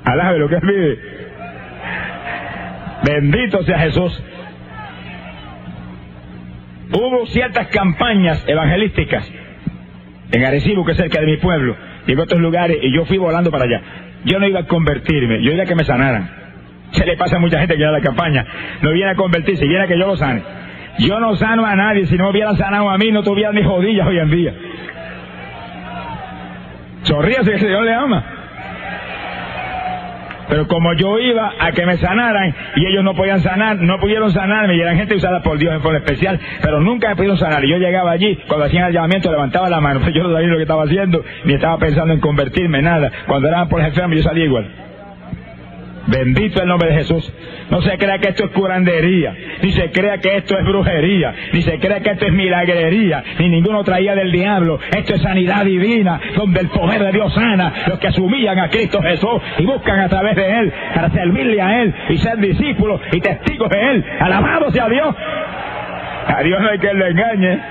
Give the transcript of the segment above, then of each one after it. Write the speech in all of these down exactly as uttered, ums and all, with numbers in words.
Alabe lo que él vive. Bendito sea Jesús. Hubo ciertas campañas evangelísticas en Arecibo, que es cerca de mi pueblo, y en otros lugares, y yo fui volando para allá. Yo no iba a convertirme, yo iba a que me sanaran. Se le pasa a mucha gente que va a la campaña, no viene a convertirse, viene a que yo lo sane. Yo no sano a nadie. Si no me hubieran sanado a mí, no tuvieran ni rodillas hoy en día. Sonríase que el Señor le ama. Pero como yo iba a que me sanaran y ellos no podían sanar, no pudieron sanarme, y eran gente usada por Dios en forma especial, pero nunca me pudieron sanar. Y yo llegaba allí, cuando hacían el llamamiento, levantaba la mano, pero yo no sabía lo que estaba haciendo, ni estaba pensando en convertirme, nada. Cuando eran por los enfermos, yo salía igual. Bendito el nombre de Jesús. No se crea que esto es curandería, ni se crea que esto es brujería, ni se crea que esto es milagrería, ni ninguno traía del diablo. Esto es sanidad divina, donde el poder de Dios sana los que se humillan a Cristo Jesús y buscan a través de Él para servirle a Él y ser discípulos y testigos de Él. Alabado sea Dios. A Dios no hay que le engañe.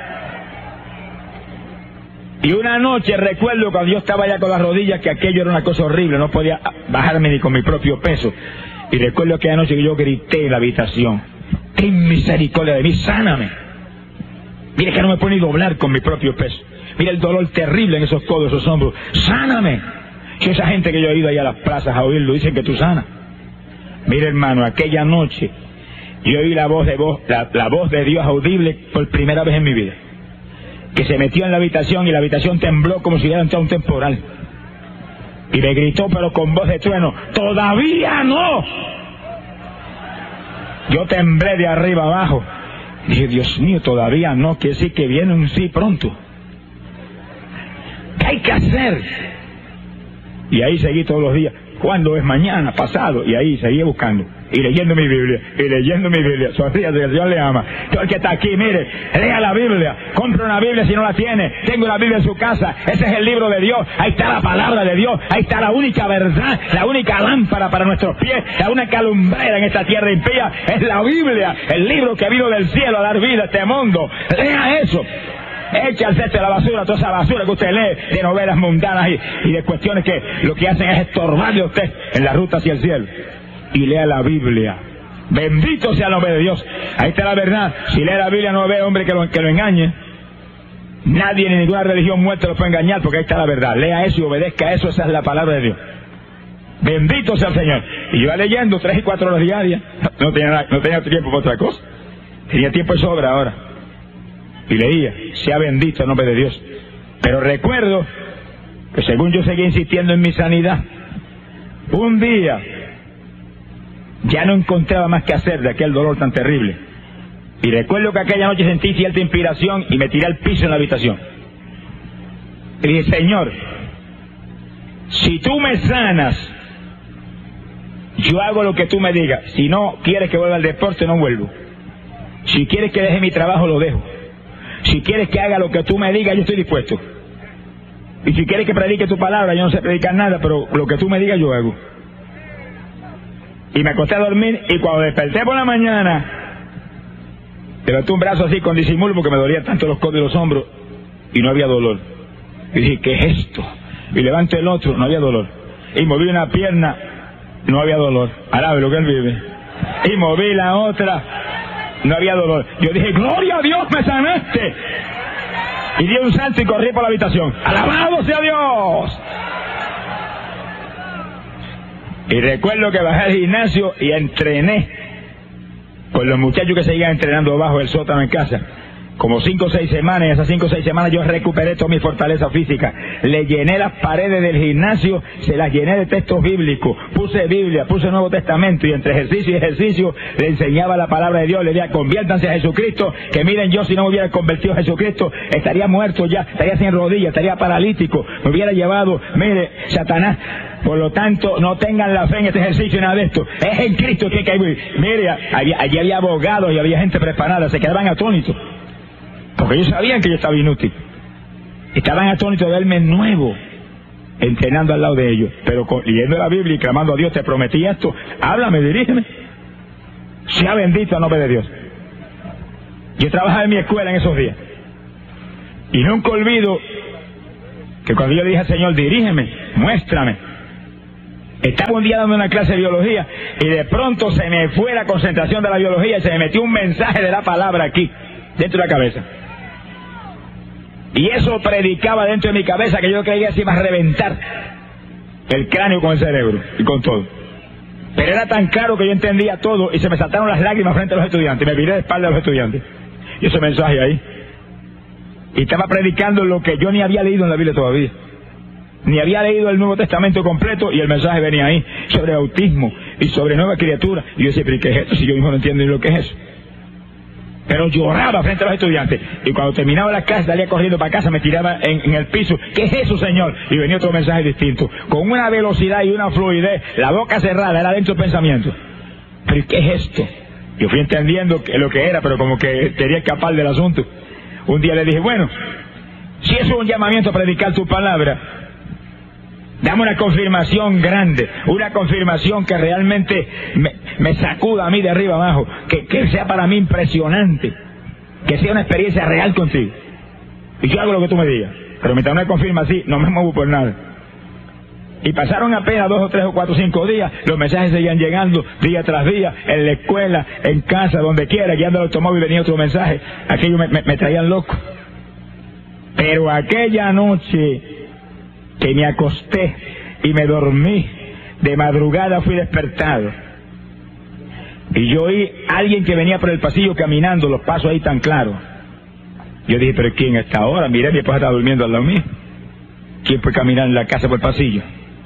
Y una noche recuerdo cuando yo estaba allá con las rodillas, que aquello era una cosa horrible, no podía bajarme ni con mi propio peso. Y recuerdo aquella noche que yo grité en la habitación: ten misericordia de mí, sáname. Mire que no me puedo ni doblar con mi propio peso. Mira el dolor terrible en esos codos, esos hombros. Sáname. Si esa gente que yo he ido allá a las plazas a oírlo, dicen que tú sanas. Mire, hermano, aquella noche yo oí la voz de voz, la, la voz de Dios audible por primera vez en mi vida, que se metió en la habitación y la habitación tembló como si hubiera entrado un temporal. Y me gritó, pero con voz de trueno: ¡todavía no! Yo temblé de arriba abajo. Dije: Dios mío, todavía no, quiere decir que viene un sí pronto. ¿Qué hay que hacer? Y ahí seguí todos los días. ¿Cuándo es? Mañana, pasado. Y ahí seguí buscando y leyendo mi Biblia, y leyendo mi Biblia. Sonríase, que el Señor le ama. Todo el que está aquí, mire, lea la Biblia, compre una Biblia si no la tiene, tenga una Biblia en su casa. Ese es el libro de Dios, ahí está la palabra de Dios, ahí está la única verdad, la única lámpara para nuestros pies, la única lumbrera en esta tierra impía, es la Biblia, el libro que vino del cielo a dar vida a este mundo. Lea eso. Eche al cesto de la basura toda esa basura que usted lee de novelas mundanas y, y de cuestiones que lo que hacen es estorbarle a usted en la ruta hacia el cielo. Y lea la Biblia. Bendito sea el nombre de Dios. Ahí está la verdad. Si lee la Biblia no ve hombre que lo, que lo engañe. Nadie ni ninguna religión muerta lo puede engañar, porque ahí está la verdad. Lea eso y obedezca eso. Esa es la palabra de Dios. Bendito sea el Señor. Y yo iba leyendo tres y cuatro horas diarias. No tenía, no tenía tiempo para otra cosa. Tenía tiempo de sobra ahora. Y leía: sea bendito el nombre de Dios. Pero recuerdo que según yo seguía insistiendo en mi sanidad, un día ya no encontraba más que hacer de aquel dolor tan terrible. Y recuerdo que aquella noche sentí cierta inspiración y me tiré al piso en la habitación. Y dije: Señor, si tú me sanas, yo hago lo que tú me digas. Si no quieres que vuelva al deporte, no vuelvo. Si quieres que deje mi trabajo, lo dejo. Si quieres que haga lo que tú me digas, yo estoy dispuesto. Y si quieres que predique tu palabra, yo no sé predicar nada, pero lo que tú me digas, yo hago. Y me acosté a dormir, y cuando desperté por la mañana, levanté un brazo así con disimulo porque me dolían tanto los codos y los hombros, y no había dolor. Y dije: ¿qué es esto? Y levanto el otro, no había dolor. Y moví una pierna, no había dolor. Alabe lo que él vive. Y moví la otra, no había dolor. Yo dije: gloria a Dios, me sanaste. Y di un salto y corrí por la habitación. ¡Alabado sea Dios! Y recuerdo que bajé al gimnasio y entrené con los muchachos que seguían entrenando abajo del sótano en casa. Como cinco o seis semanas, y esas cinco o seis semanas yo recuperé toda mi fortaleza física. Le llené las paredes del gimnasio, se las llené de textos bíblicos. Puse Biblia, puse Nuevo Testamento, y entre ejercicio y ejercicio le enseñaba la palabra de Dios. Le decía: conviértanse a Jesucristo, que miren, yo si no me hubiera convertido a Jesucristo, estaría muerto ya, estaría sin rodillas, estaría paralítico, me hubiera llevado, mire, Satanás. Por lo tanto, no tengan la fe en este ejercicio y nada de esto. Es en Cristo que hay que vivir. Mire, había, allí había abogados y había gente preparada, se quedaban atónitos. Porque ellos sabían que yo estaba inútil. Estaban atónitos de verme nuevo, entrenando al lado de ellos. Pero con, leyendo la Biblia y clamando a Dios: te prometí esto, háblame, dirígeme. Sea bendito el nombre de Dios. Yo trabajaba en mi escuela en esos días. Y nunca olvido que cuando yo le dije al Señor: dirígeme, muéstrame, Estaba un día dando una clase de biología y de pronto se me fue la concentración de la biología y se me metió un mensaje de la palabra aquí, dentro de la cabeza. Y eso predicaba dentro de mi cabeza que yo creía que se iba a reventar el cráneo con el cerebro y con todo. Pero era tan claro que yo entendía todo y se me saltaron las lágrimas frente a los estudiantes. Me miré de espalda a los estudiantes. Y ese mensaje ahí. Y estaba predicando lo que yo ni había leído en la Biblia todavía. Ni había leído el Nuevo Testamento completo y el mensaje venía ahí sobre autismo y sobre nueva criatura. Y yo decía, pero ¿qué es esto? Si yo mismo no entiendo ni lo que es eso. Pero lloraba frente a los estudiantes. Y cuando terminaba la clase, salía corriendo para casa, me tiraba en, en el piso. ¿Qué es eso, Señor? Y venía otro mensaje distinto. Con una velocidad y una fluidez, la boca cerrada, era dentro del pensamiento. ¿Pero qué es esto? Yo fui entendiendo que, lo que era, pero como que quería escapar del asunto. Un día le dije, bueno, si eso es un llamamiento a predicar tu palabra, dame una confirmación grande, una confirmación que realmente me, me sacuda a mí de arriba abajo, que, que sea para mí impresionante, que sea una experiencia real contigo. Y yo hago lo que tú me digas, pero mientras no me confirma así, no me muevo por nada. Y pasaron apenas dos o tres o cuatro o cinco días, los mensajes seguían llegando día tras día, en la escuela, en casa, donde quiera, guiando el automóvil venía otro mensaje. Aquello me, me, me traían loco. Pero aquella noche que me acosté y me dormí, de madrugada fui despertado. Y yo oí a alguien que venía por el pasillo caminando, los pasos ahí tan claros. Yo dije, pero ¿quién a esta hora? Miré, mi esposa estaba durmiendo al lado mío. ¿Quién fue caminar en la casa por el pasillo?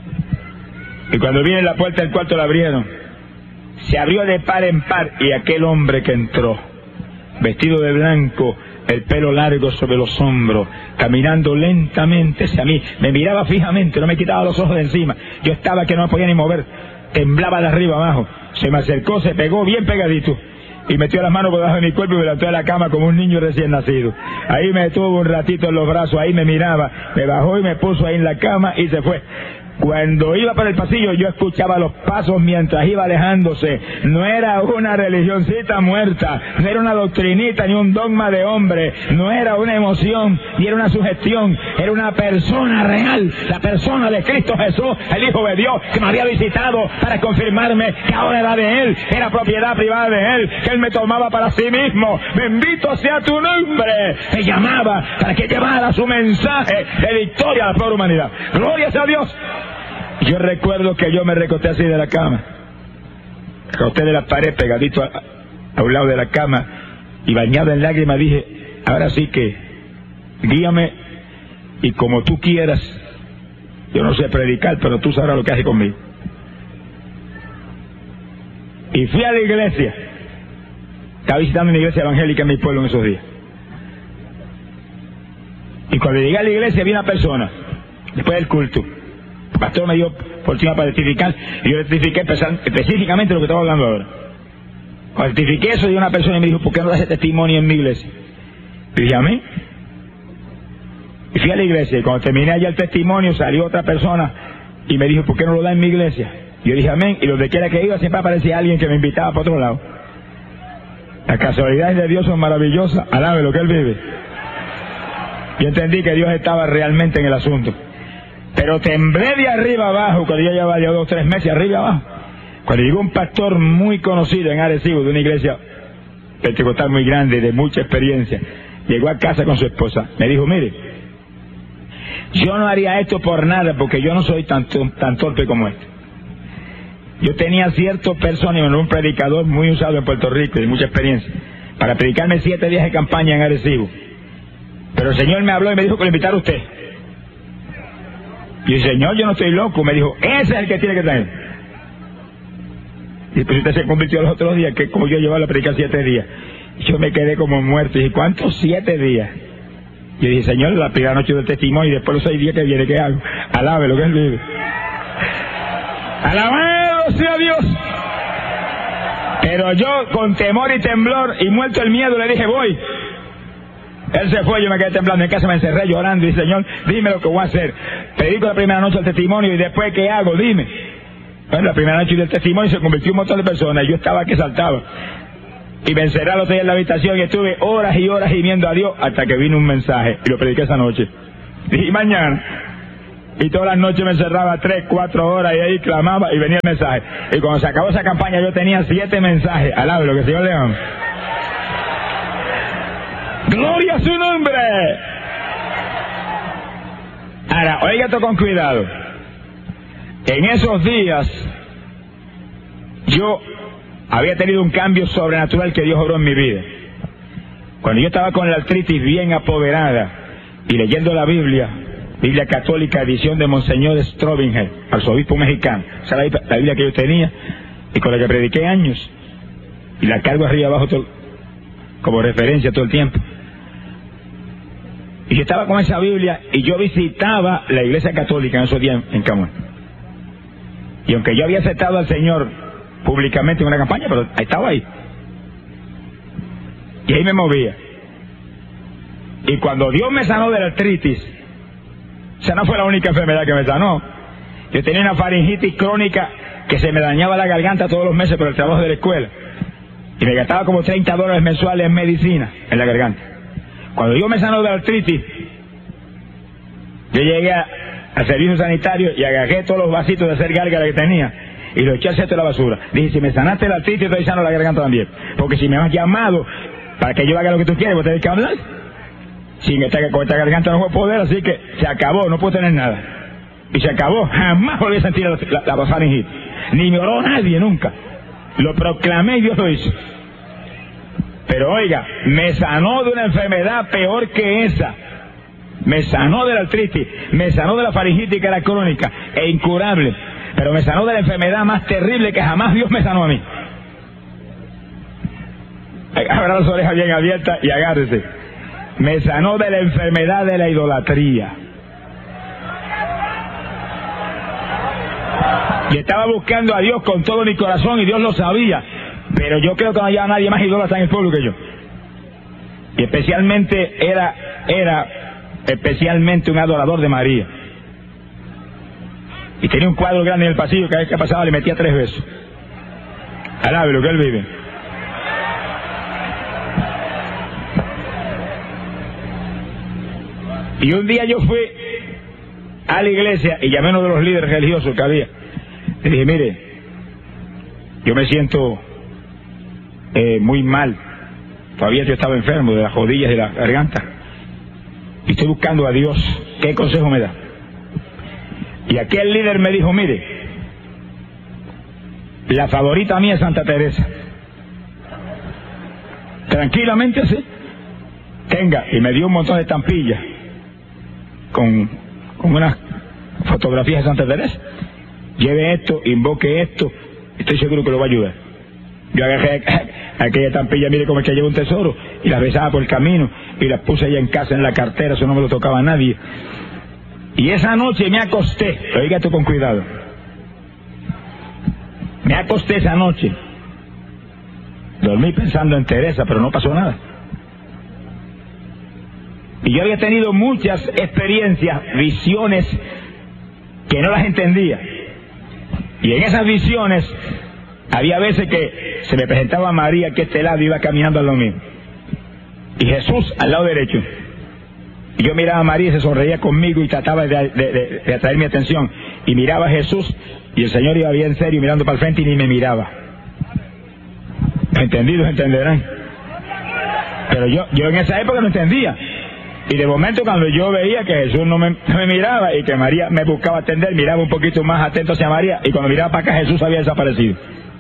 Y cuando vine en la puerta del cuarto la abrieron. Se abrió de par en par y aquel hombre que entró, vestido de blanco, el pelo largo sobre los hombros, caminando lentamente hacia mí, me miraba fijamente, no me quitaba los ojos de encima. Yo estaba que no me podía ni mover, temblaba de arriba abajo. Se me acercó, se pegó bien pegadito y metió las manos por debajo de mi cuerpo y me levantó de la cama como un niño recién nacido. Ahí me tuvo un ratito en los brazos, ahí me miraba, me bajó y me puso ahí en la cama y se fue. Cuando iba por el pasillo yo escuchaba los pasos mientras iba alejándose. No era una religioncita muerta, no era una doctrinita ni un dogma de hombre, no era una emoción ni era una sugestión, era una persona real, la persona de Cristo Jesús, el Hijo de Dios, que me había visitado para confirmarme que ahora era de Él, era propiedad privada de Él, que Él me tomaba para sí mismo. Bendito sea tu nombre. Me llamaba para que llevara su mensaje de victoria a la pobre humanidad. Gloria sea a Dios. Yo recuerdo que yo me recosté así de la cama, recosté de la pared pegadito a, a un lado de la cama y bañado en lágrimas dije, ahora sí que guíame y como tú quieras. Yo no sé predicar, pero tú sabrás lo que haces conmigo. Y fui a la iglesia. Estaba visitando una iglesia evangélica en mi pueblo en esos días. Y cuando llegué a la iglesia vi una persona, después del culto. El pastor me dio oportunidad para testificar y yo testifiqué específicamente lo que estaba hablando ahora. Cuando testifiqué eso, dio una persona y me dijo, ¿por qué no das testimonio en mi iglesia? Y dije, amén. Y fui a la iglesia y cuando terminé allá el testimonio salió otra persona y me dijo, ¿por qué no lo da en mi iglesia? Y yo dije, amén. Y donde quiera que iba siempre aparecía alguien que me invitaba para otro lado. Las casualidades de Dios son maravillosas. Alabe lo que Él vive. Yo entendí que Dios estaba realmente en el asunto. Pero temblé de arriba abajo cuando ya llevaba ya dos o tres meses arriba abajo. Cuando llegó un pastor muy conocido en Arecibo, de una iglesia pentecostal muy grande, de mucha experiencia, llegó a casa con su esposa. Me dijo, mire, yo no haría esto por nada porque yo no soy tan, tan torpe como este. Yo tenía cierto personaje, un predicador muy usado en Puerto Rico, de mucha experiencia, para predicarme siete días de campaña en Arecibo. Pero el Señor me habló y me dijo que lo invitara a usted. Y el Señor, yo no estoy loco. Me dijo, ese es el que tiene que traer. Y pues usted se convirtió los otros días, que como yo llevaba a predicar siete días. Yo me quedé como muerto. Y dije, ¿cuántos siete días? Y dije, Señor, la primera noche del testimonio y después los seis días que viene, ¿qué hago? Alabe lo que Él vive. Alabado sea Dios. Pero yo, con temor y temblor y muerto el miedo, le dije, voy. Él se fue, yo me quedé temblando en casa, me encerré llorando y dije, Señor, dime lo que voy a hacer. Predico la primera noche el testimonio y después, ¿qué hago? Dime. Bueno, la primera noche del testimonio se convirtió en un montón de personas y yo estaba que saltaba. Y me encerré al otro día en la habitación y estuve horas y horas gimiendo a Dios hasta que vino un mensaje y lo prediqué esa noche. Y mañana, Y todas las noches me encerraba tres, cuatro horas y ahí clamaba y venía el mensaje. Y cuando se acabó esa campaña yo tenía siete mensajes. Alabe lo que el Señor le ama. ¡Gloria a su nombre! Ahora, oiga esto con cuidado. En esos días yo había tenido un cambio sobrenatural que Dios obró en mi vida. Cuando yo estaba con la artritis bien apoderada y leyendo la Biblia, Biblia católica, edición de Monseñor Strobinger, arzobispo mexicano, esa es la Biblia que yo tenía y con la que prediqué años, y la cargo arriba abajo todo, como referencia todo el tiempo. Y yo estaba con esa Biblia y yo visitaba la iglesia católica en esos días en Camuy. Y aunque yo había aceptado al Señor públicamente en una campaña, pero estaba ahí. Y ahí me movía. Y cuando Dios me sanó de la artritis, esa no fue la única enfermedad que me sanó. Yo tenía una faringitis crónica que se me dañaba la garganta todos los meses por el trabajo de la escuela. Y me gastaba como treinta dólares mensuales en medicina en la garganta. Cuando Dios me sanó de la artritis, yo llegué a, al servicio sanitario y agarré todos los vasitos de hacer gárgara que tenía y lo eché al cesto de la basura. Dije, si me sanaste la artritis, estoy sano la garganta también. Porque si me has llamado para que yo haga lo que tú quieres, vos tenés que hablar. Sin esta, con esta garganta no voy a poder, así que se acabó, no puedo tener nada. Y se acabó, jamás volví a sentir la, la, la faringitis. Ni me oró nadie, nunca. Lo proclamé y Dios lo hizo. Pero oiga, me sanó de una enfermedad peor que esa. Me sanó de la artritis, me sanó de la faringitis que era crónica e incurable. Pero me sanó de la enfermedad más terrible que jamás Dios me sanó a mí. Abra las orejas bien abiertas y agárrese. Me sanó de la enfermedad de la idolatría. Y estaba buscando a Dios con todo mi corazón y Dios lo sabía. Pero yo creo que no había nadie más idólatra en el pueblo que yo. Y especialmente era, era especialmente un adorador de María. Y tenía un cuadro grande en el pasillo, cada vez que pasaba le metía tres besos. Alabe lo que él vive. Y un día yo fui a la iglesia y llamé a uno de los líderes religiosos que había. Le dije, mire, yo me siento eh, muy mal. Todavía yo estaba enfermo de las rodillas y la garganta. Y estoy buscando a Dios. ¿Qué consejo me da? Y aquel líder me dijo, mire, la favorita mía es Santa Teresa. Tranquilamente así. Tenga. Y me dio un montón de estampillas con, con unas fotografías de Santa Teresa. Lleve esto, invoque esto, estoy seguro que lo va a ayudar. Yo agarré aquella estampilla, mire cómo es que llevo un tesoro, y las besaba por el camino, y las puse allá en casa, en la cartera, eso no me lo tocaba a nadie. Y esa noche me acosté, oiga esto con cuidado, me acosté esa noche, dormí pensando en Teresa, pero no pasó nada. Y yo había tenido muchas experiencias, visiones, que no las entendía. Y en esas visiones, había veces que se me presentaba María que este lado iba caminando al lado mío. Y Jesús al lado derecho. Y yo miraba a María y se sonreía conmigo y trataba de, de, de, de atraer mi atención. Y miraba a Jesús y el Señor iba bien serio mirando para el frente y ni me miraba. ¿Entendidos entenderán? Pero yo, yo en esa época no entendía. Y de momento cuando yo veía que Jesús no me, no me miraba y que María me buscaba atender, miraba un poquito más atento hacia María y cuando miraba para acá Jesús había desaparecido.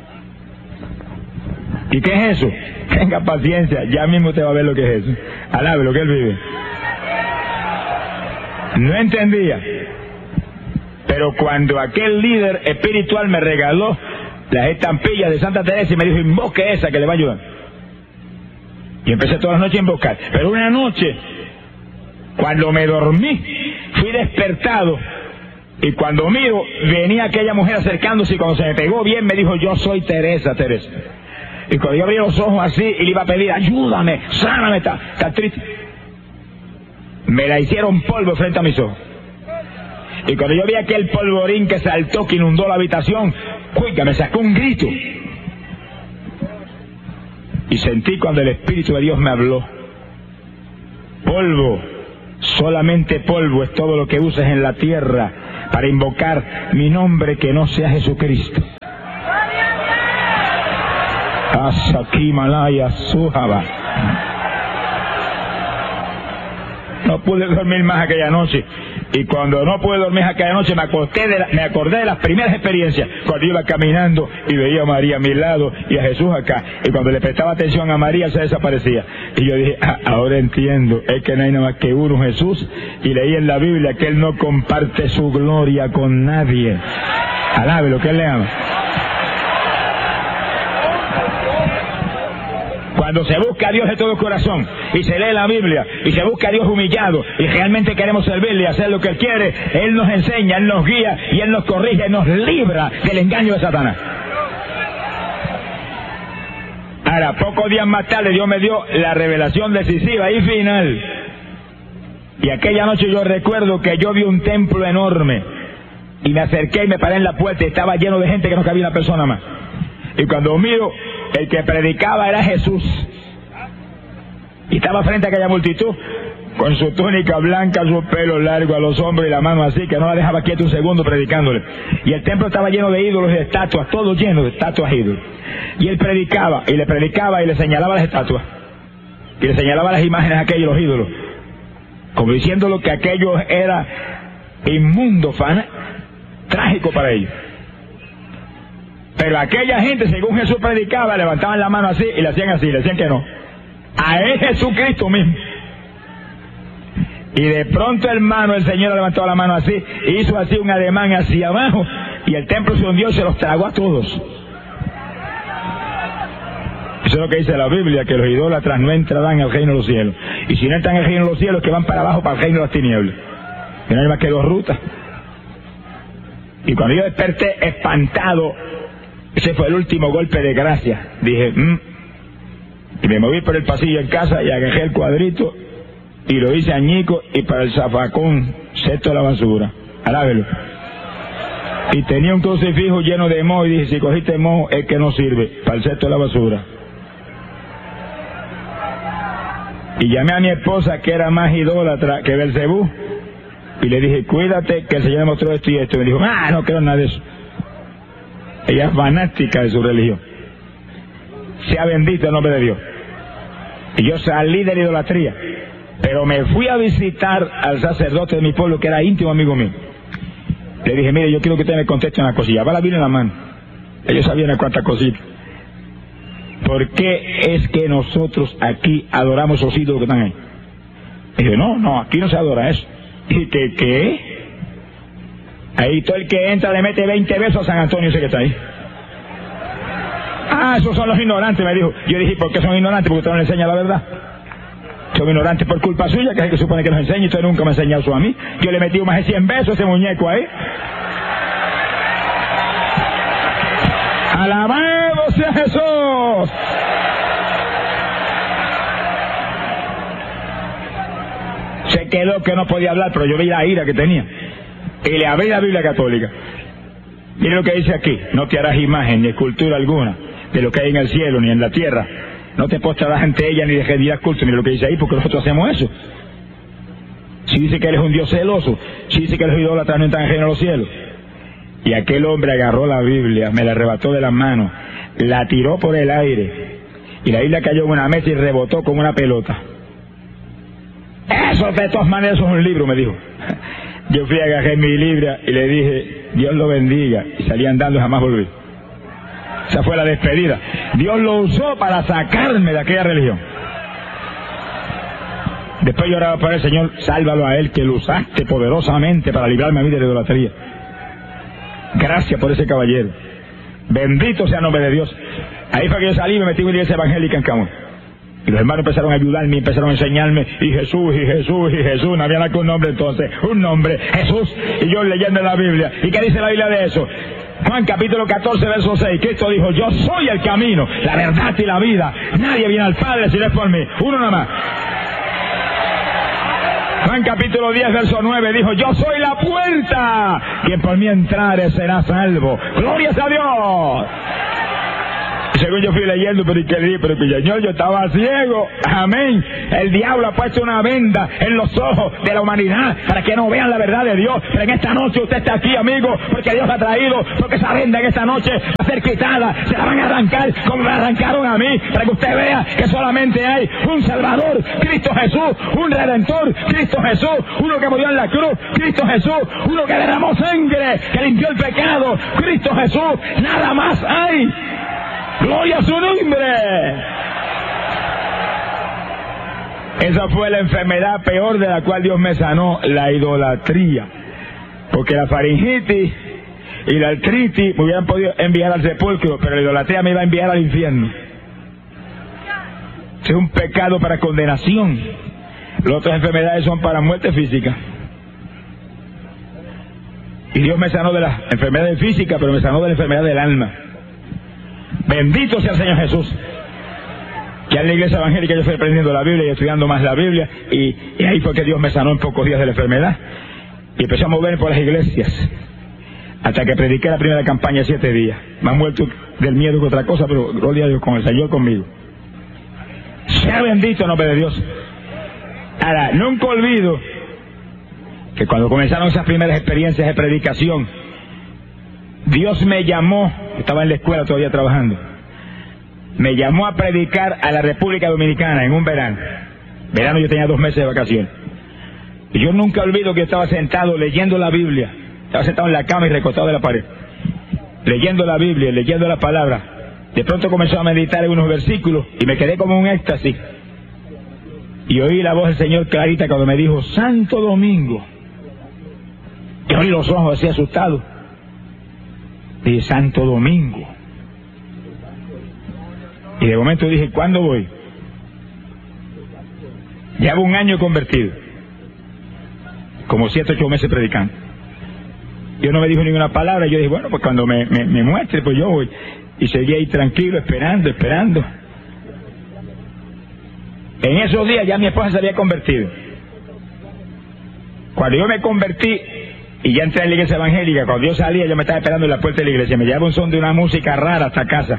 ¿Y qué es eso? Tenga paciencia, ya mismo usted va a ver lo que es eso. Alabe lo que él vive. No entendía. Pero cuando aquel líder espiritual me regaló las estampillas de Santa Teresa y me dijo, invoque esa que le va a ayudar. Y empecé todas las noches a invocar. Pero una noche, cuando me dormí, fui despertado y cuando miro, venía aquella mujer acercándose y cuando se me pegó bien me dijo, yo soy Teresa, Teresa. Y cuando yo abrí los ojos así y le iba a pedir, ayúdame, sáname, está, está triste. Me la hicieron polvo frente a mis ojos. Y cuando yo vi aquel polvorín que saltó, que inundó la habitación, cuica, me sacó un grito. Y sentí cuando el Espíritu de Dios me habló. Polvo, solamente polvo es todo lo que uses en la tierra. para invocar mi nombre que no sea Jesucristo. Asaki Malaya Sujaba. No pude dormir más aquella noche. Y cuando no pude dormir aquella noche, me acordé, de la, me acordé de las primeras experiencias. Cuando iba caminando y veía a María a mi lado y a Jesús acá. Y cuando le prestaba atención a María, se desaparecía. Y yo dije, ah, ahora entiendo. Es que no hay nada más que uno, Jesús. Y leí en la Biblia que Él no comparte su gloria con nadie. Alabe lo que Él le ama. Cuando se busca a Dios de todo corazón y se lee la Biblia y se busca a Dios humillado y realmente queremos servirle y hacer lo que Él quiere, Él nos enseña, Él nos guía y Él nos corrige, nos libra del engaño de Satanás. Ahora, pocos días más tarde Dios me dio la revelación decisiva y final. Y aquella noche yo recuerdo que yo vi un templo enorme y me acerqué y me paré en la puerta y estaba lleno de gente que no cabía una persona más. Y cuando miro, el que predicaba era Jesús. Y estaba frente a aquella multitud, con su túnica blanca, su pelo largo a los hombros y la mano así, que no la dejaba quieta un segundo predicándole. Y el templo estaba lleno de ídolos y de estatuas, todo lleno de estatuas e ídolos. Y él predicaba, y le predicaba, y le señalaba las estatuas. Y le señalaba las imágenes a aquellos, los ídolos. Como diciendo que aquello era inmundo, fana, trágico para ellos. Pero aquella gente, según Jesús predicaba, levantaban la mano así y le hacían así, le decían que no. A él Jesucristo mismo. Y de pronto, hermano, el Señor levantó la mano así, hizo así un ademán hacia abajo, y el templo se hundió y se los tragó a todos. Eso es lo que dice la Biblia, que los idólatras no entrarán al reino de los cielos. Y si no entran al reino de los cielos, que van para abajo, para el reino de las tinieblas. Que no hay más que dos rutas. Y cuando yo desperté espantado, ese fue el último golpe de gracia. Dije, mmm. Y me moví por el pasillo en casa y agarré el cuadrito y lo hice añico y para el zafacón, cesto de la basura. Alábelo. Y tenía un crucifijo lleno de moho y dije, si cogiste moho es que no sirve, para el cesto de la basura. Y llamé a mi esposa, que era más idólatra que Belcebú, y le dije, cuídate que el Señor me mostró esto y esto. Y me dijo, ah, no creo nada de eso. Ella es fanática de su religión. Sea bendito el nombre de Dios. Y yo salí de la idolatría, pero me fui a visitar al sacerdote de mi pueblo, que era íntimo amigo mío. Le dije, mire, yo quiero que usted me conteste una cosilla. Va la Biblia en la mano. Ellos sabían a cuántas cositas. ¿Por qué es que nosotros aquí adoramos esos ídolos que están ahí? Y dije, no, no, aquí no se adora eso. ¿Y qué qué? Ahí todo el que entra le mete veinte besos a San Antonio, ese que está ahí. Ah, esos son los ignorantes, me dijo. Yo dije, ¿por qué son ignorantes? Porque usted no le enseña la verdad. Son ignorantes por culpa suya, que es el que supone que nos enseña, y usted nunca me ha enseñado eso a mí. Yo le metí más de cien besos a ese muñeco ahí. ¡Alabado sea Jesús! Se quedó que no podía hablar, pero yo vi la ira que tenía. Y le abrí la Biblia católica. Mire lo que dice aquí: no te harás imagen ni escultura alguna de lo que hay en el cielo ni en la tierra. No te postrarás ante ella ni le rendirás culto. Mire lo que dice ahí, porque nosotros hacemos eso. Si dice que eres un Dios celoso, si dice que los idólatras no entran en el reino de los cielos. Y aquel hombre agarró la Biblia, me la arrebató de las manos, la tiró por el aire, y la Biblia cayó en una mesa y rebotó como una pelota. Eso de todas maneras es un libro, me dijo. Yo fui a agarrar mi Biblia y le dije, Dios lo bendiga, y salí andando y jamás volví. Esa fue la despedida. Dios lo usó para sacarme de aquella religión. Después yo oraba por el Señor, sálvalo a él, que lo usaste poderosamente para librarme a mí de la idolatría. Gracias por ese caballero. Bendito sea el nombre de Dios. Ahí fue que yo salí y me metí en una iglesia evangélica en Camón. Y los hermanos empezaron a ayudarme, empezaron a enseñarme, y Jesús, y Jesús, y Jesús, no había nada que un nombre entonces, un nombre, Jesús, y yo leyendo la Biblia. ¿Y qué dice la Biblia de eso? Juan capítulo catorce, verso seis, Cristo dijo, yo soy el camino, la verdad y la vida, nadie viene al Padre si no es por mí, uno nada más. Juan capítulo diez, verso nueve, dijo, yo soy la puerta, quien por mí entrare será salvo. ¡Glorias a Dios! Eso según yo fui leyendo, pero que le dije, pero que Señor, yo estaba ciego. Amén. El diablo ha puesto una venda en los ojos de la humanidad para que no vean la verdad de Dios. Pero en esta noche usted está aquí, amigo, porque Dios ha traído, porque esa venda en esta noche va a ser quitada, se la van a arrancar como me arrancaron a mí, para que usted vea que solamente hay un Salvador, Cristo Jesús, un Redentor, Cristo Jesús, uno que murió en la cruz, Cristo Jesús, uno que derramó sangre, que limpió el pecado, Cristo Jesús. Nada más hay. Gloria a su nombre. Esa fue la enfermedad peor de la cual Dios me sanó, la idolatría. Porque la faringitis y la artritis me hubieran podido enviar al sepulcro, pero la idolatría me iba a enviar al infierno. Es un pecado para condenación. Las otras enfermedades son para muerte física. Y Dios me sanó de las enfermedades físicas, pero me sanó de la enfermedad del alma. Bendito sea el Señor Jesús. Ya en la iglesia evangélica yo fui aprendiendo la Biblia y estudiando más la Biblia, y, y ahí fue que Dios me sanó en pocos días de la enfermedad. Y empecé a moverme por las iglesias, hasta que prediqué la primera campaña siete días. Me han muerto del miedo que otra cosa, pero gloria a Dios, con el Señor conmigo. Sea bendito el nombre de Dios. Ahora, nunca olvido que cuando comenzaron esas primeras experiencias de predicación, Dios me llamó, estaba en la escuela todavía trabajando, me llamó a predicar a la República Dominicana en un verano. Verano yo tenía dos meses de vacaciones. Y yo nunca olvido que yo estaba sentado leyendo la Biblia, estaba sentado en la cama y recostado de la pared, leyendo la Biblia, leyendo la palabra. De pronto comenzó a meditar en unos versículos y me quedé como en un éxtasis. Y oí la voz del Señor clarita cuando me dijo, Santo Domingo. Y abrí los ojos así asustado. Dije, Santo Domingo. Y de momento dije, ¿cuándo voy? Llevo un año convertido, como siete, ocho meses predicando. Yo no me dijo ninguna palabra. Yo dije, bueno, pues cuando me, me, me muestre, pues yo voy. Y seguí ahí tranquilo, esperando, esperando. En esos días ya mi esposa se había convertido. Cuando yo me convertí y ya entré en la iglesia evangélica, cuando yo salía, yo me estaba esperando en la puerta de la iglesia. Me llevaba un son de una música rara hasta casa.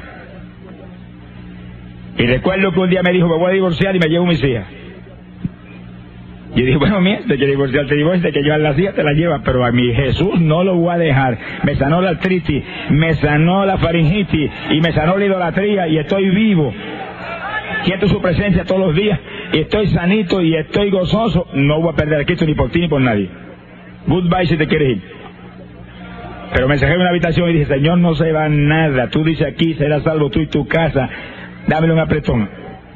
Y recuerdo que un día me dijo, me voy a divorciar y me llevo mis hijas. Yo dije, bueno, mira, te quiero divorciar, te divorcias, que llevar las hijas, te las llevas, pero a mi Jesús no lo voy a dejar. Me sanó la artritis, me sanó la faringitis y me sanó la idolatría y estoy vivo. Siento su presencia todos los días y estoy sanito y estoy gozoso. No voy a perder a Cristo ni por ti ni por nadie. Goodbye si te quieres ir. Pero me encerré en una habitación y dije, Señor, no se va nada. Tú dices aquí, serás salvo tú y tu casa. Dámelo un apretón.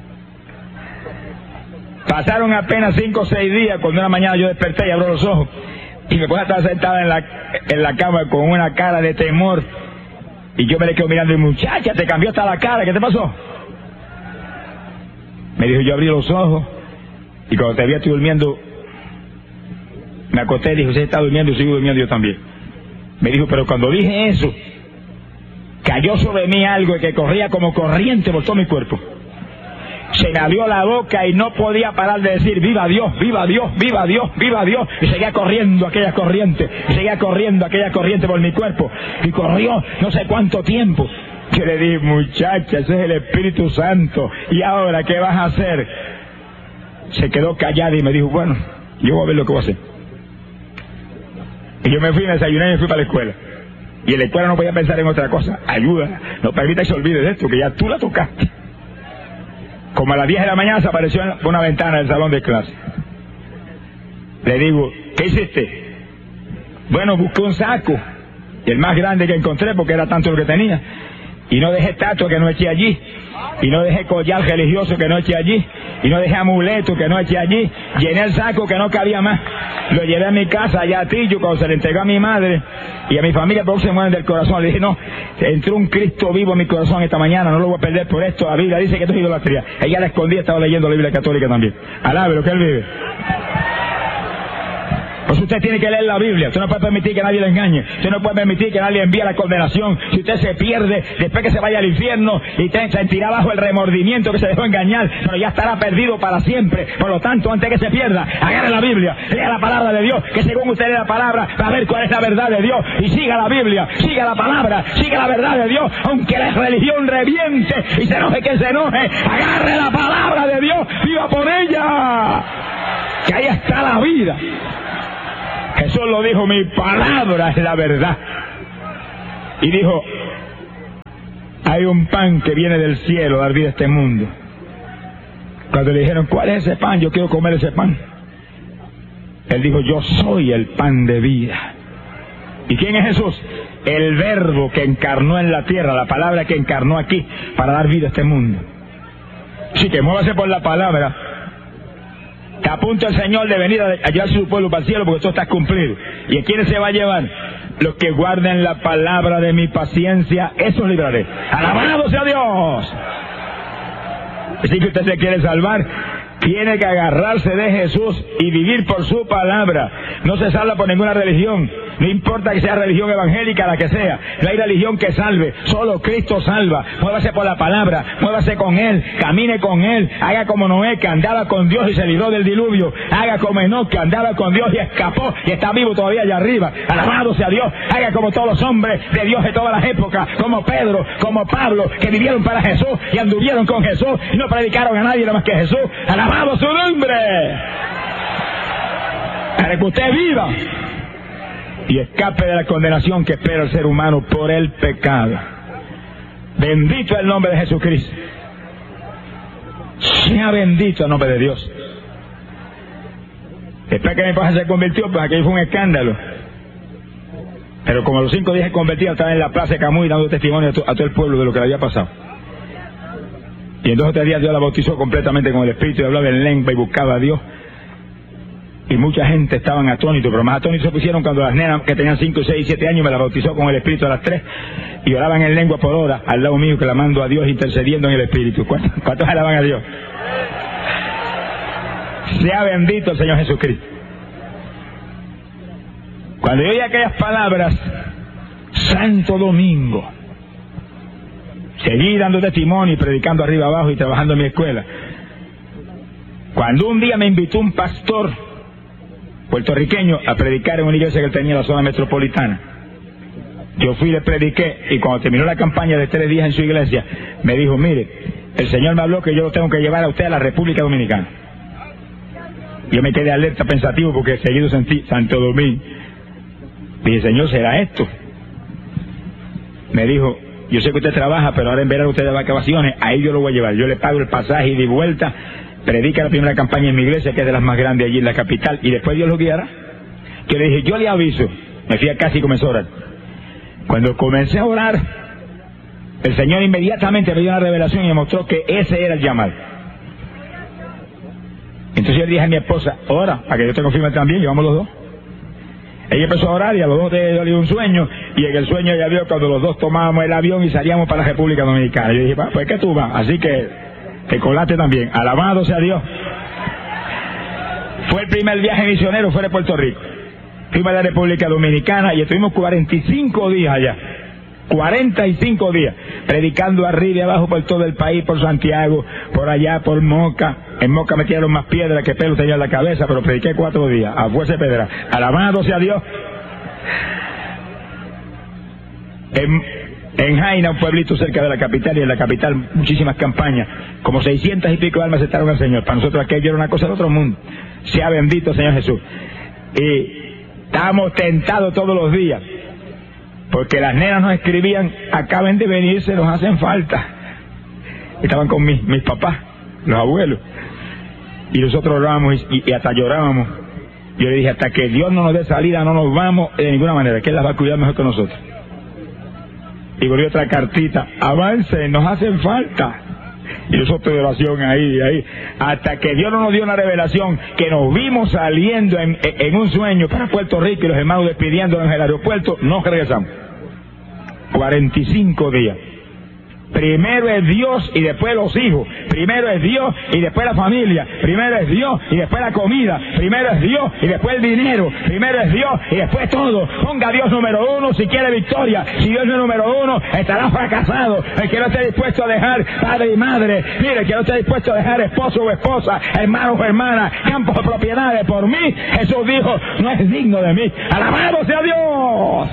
Pasaron apenas cinco o seis días cuando una mañana yo desperté y abro los ojos y mi esposa estaba sentada en la, en la cama con una cara de temor y yo me le quedo mirando y, muchacha, te cambió hasta la cara, ¿qué te pasó? Me dijo, yo abrí los ojos y cuando te vi estoy durmiendo, me acosté y dijo, usted está durmiendo y sigo durmiendo yo también. Me dijo, pero cuando dije eso, cayó sobre mí algo que corría como corriente por todo mi cuerpo. Se me abrió la boca y no podía parar de decir, viva Dios, viva Dios, viva Dios, viva Dios. Y seguía corriendo aquella corriente, y seguía corriendo aquella corriente por mi cuerpo. Y corrió no sé cuánto tiempo. Yo le dije, muchacha, ese es el Espíritu Santo. ¿Y ahora qué vas a hacer? Se quedó callada y me dijo, bueno, yo voy a ver lo que voy a hacer. Y yo me fui, me desayuné y me fui para la escuela. Y en la escuela no podía pensar en otra cosa. Ayuda, no permita que se olvide de esto, que ya tú la tocaste. Como a las diez de la mañana se apareció en una ventana del salón de clase. Le digo, ¿qué hiciste? Bueno, busqué un saco, el más grande que encontré porque era tanto lo que tenía. Y no dejé estatua que no eché allí. Y no dejé collar religioso que no eché allí. Y no dejé amuleto que no eché allí. Llené el saco que no cabía más. Lo llevé a mi casa allá a Tillo cuando se le entregó a mi madre y a mi familia, porque se mueven del corazón. Le dije, no, entró un Cristo vivo en mi corazón esta mañana, no lo voy a perder por esto. La Biblia dice que esto es idolatría. Ella la escondía, estaba leyendo la Biblia católica también. Alábelo, que él vive. Por Entonces usted tiene que leer la Biblia. Usted no puede permitir que nadie le engañe. Usted no puede permitir que nadie envíe la condenación. Si usted se pierde, después que se vaya al infierno y te sentirá bajo el remordimiento que se dejó engañar, pero ya estará perdido para siempre. Por lo tanto, antes que se pierda, agarre la Biblia, lea la palabra de Dios, que según usted lee la palabra, va a ver cuál es la verdad de Dios. Y siga la Biblia, siga la palabra, siga la verdad de Dios, aunque la religión reviente y se enoje que se enoje, agarre la palabra de Dios, viva por ella, que ahí está la vida. Jesús lo dijo, mi palabra es la verdad. Y dijo, hay un pan que viene del cielo a dar vida a este mundo. Cuando le dijeron, ¿cuál es ese pan? Yo quiero comer ese pan. Él dijo, yo soy el pan de vida. ¿Y quién es Jesús? El verbo que encarnó en la tierra, la palabra que encarnó aquí para dar vida a este mundo. Así que muévase por la palabra. Te apunta el Señor de venir a llevar su pueblo para el cielo, porque todo está cumplido. ¿Y a quiénes se va a llevar? Los que guarden la palabra de mi paciencia, esos libraré. ¡Alabado sea Dios! Así que usted se quiere salvar, tiene que agarrarse de Jesús y vivir por su palabra. No se salva por ninguna religión. No importa que sea religión evangélica, la que sea. No hay religión que salve. Solo Cristo salva. Muévase por la palabra. Muévase con Él. Camine con Él. Haga como Noé, que andaba con Dios y se libró del diluvio. Haga como Enoc, que andaba con Dios y escapó y está vivo todavía allá arriba. Alabado sea Dios. Haga como todos los hombres de Dios de todas las épocas. Como Pedro, como Pablo, que vivieron para Jesús y anduvieron con Jesús y no predicaron a nadie nada más que Jesús. Alabado su nombre. Para que usted viva y escape de la condenación que espera el ser humano por el pecado. Bendito el nombre de Jesucristo. Sea bendito el nombre de Dios. Después que mi papá se convirtió, pues aquello fue un escándalo. Pero como a los cinco días se convertía, estaba en la plaza de Camuy dando testimonio a, to a todo el pueblo de lo que le había pasado. Y en dos o tres días Dios la bautizó completamente con el Espíritu y hablaba en lengua y buscaba a Dios. Y mucha gente estaban atónitos, pero más atónitos se pusieron cuando las nenas que tenían cinco, seis, siete años me la bautizó con el Espíritu a las tres y oraban en lengua por hora al lado mío, clamando a Dios, intercediendo en el Espíritu. ¿Cuántos, cuántos alaban a Dios? Sea bendito el Señor Jesucristo. Cuando yo oí aquellas palabras, Santo Domingo, seguí dando testimonio y predicando arriba abajo y trabajando en mi escuela. Cuando un día me invitó un pastor puertorriqueño a predicar en una iglesia que él tenía en la zona metropolitana, yo fui y le prediqué, y cuando terminó la campaña de tres días en su iglesia, me dijo, mire, el Señor me habló que yo lo tengo que llevar a usted a la República Dominicana. Yo me quedé alerta, pensativo, porque seguido sentí Santo Domingo. Dije, Señor, ¿será esto? Me dijo, yo sé que usted trabaja, pero ahora en verano usted de vacaciones, ahí yo lo voy a llevar. Yo le pago el pasaje y de vuelta, predica la primera campaña en mi iglesia, que es de las más grandes allí en la capital, y después Dios lo guiará. Que le dije, yo le aviso. Me fui a casa y comencé a orar. Cuando comencé a orar, el Señor inmediatamente me dio una revelación y me mostró que ese era el llamado. Entonces yo le dije a mi esposa, ora, para que yo te confirme también, llevamos los dos. Ella empezó a orar y a los dos le dio un sueño, y en el sueño ella vio cuando los dos tomábamos el avión y salíamos para la República Dominicana. Yo dije, pues que tú vas, así que te colaste también. Alabado sea Dios. Fue el primer viaje misionero fuera de Puerto Rico. Fuimos a la República Dominicana y estuvimos cuarenta y cinco días allá. cuarenta y cinco días, predicando arriba y abajo por todo el país, por Santiago, por allá, por Moca. En Moca me tiraron más piedras que pelo tenía en la cabeza, pero prediqué cuatro días, a fuerza de pedra. Alabado sea Dios. En, en Jaina, un pueblito cerca de la capital, y en la capital muchísimas campañas, como seiscientas y pico de almas aceptaron al Señor. Para nosotros aquello era una cosa de otro mundo. Sea bendito Señor Jesús. Y estábamos tentados todos los días, porque las nenas nos escribían, acaben de venirse, nos hacen falta. Estaban con mis, mis papás, los abuelos, y nosotros orábamos y, y hasta llorábamos. Yo le dije, hasta que Dios no nos dé salida no nos vamos de ninguna manera, que Él las va a cuidar mejor que nosotros. Y volvió otra cartita, avancen, nos hacen falta. Y nosotros de oración ahí, ahí, hasta que Dios no nos dio una revelación, que nos vimos saliendo en, en un sueño para Puerto Rico y los hermanos despidiéndonos en el aeropuerto, nos regresamos. cuarenta y cinco días. Primero es Dios y después los hijos, Primero es Dios y después la familia. Primero es Dios y después la comida. Primero es Dios y después el dinero. Primero es Dios y después todo. Ponga a Dios número uno si quiere victoria. Si Dios no es número uno, estará fracasado. El que no esté dispuesto a dejar padre y madre, mire, el que no esté dispuesto a dejar esposo o esposa, hermanos o hermanas, campos o propiedades por mí, Jesús dijo, no es digno de mí. ¡Alabado sea Dios!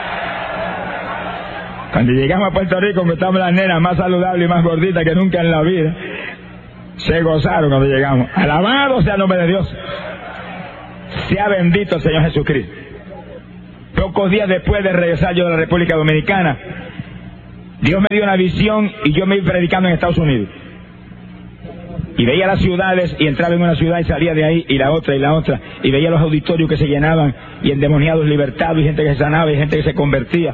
Cuando llegamos a Puerto Rico, encontramos las nenas más saludables y más gorditas que nunca en la vida. Se gozaron cuando llegamos. Alabado sea el nombre de Dios. Sea bendito el Señor Jesucristo. Pocos días después de regresar yo de la República Dominicana, Dios me dio una visión y yo me iba predicando en Estados Unidos. Y veía las ciudades y entraba en una ciudad y salía de ahí y la otra y la otra. Y veía los auditorios que se llenaban y endemoniados libertados y gente que se sanaba y gente que se convertía.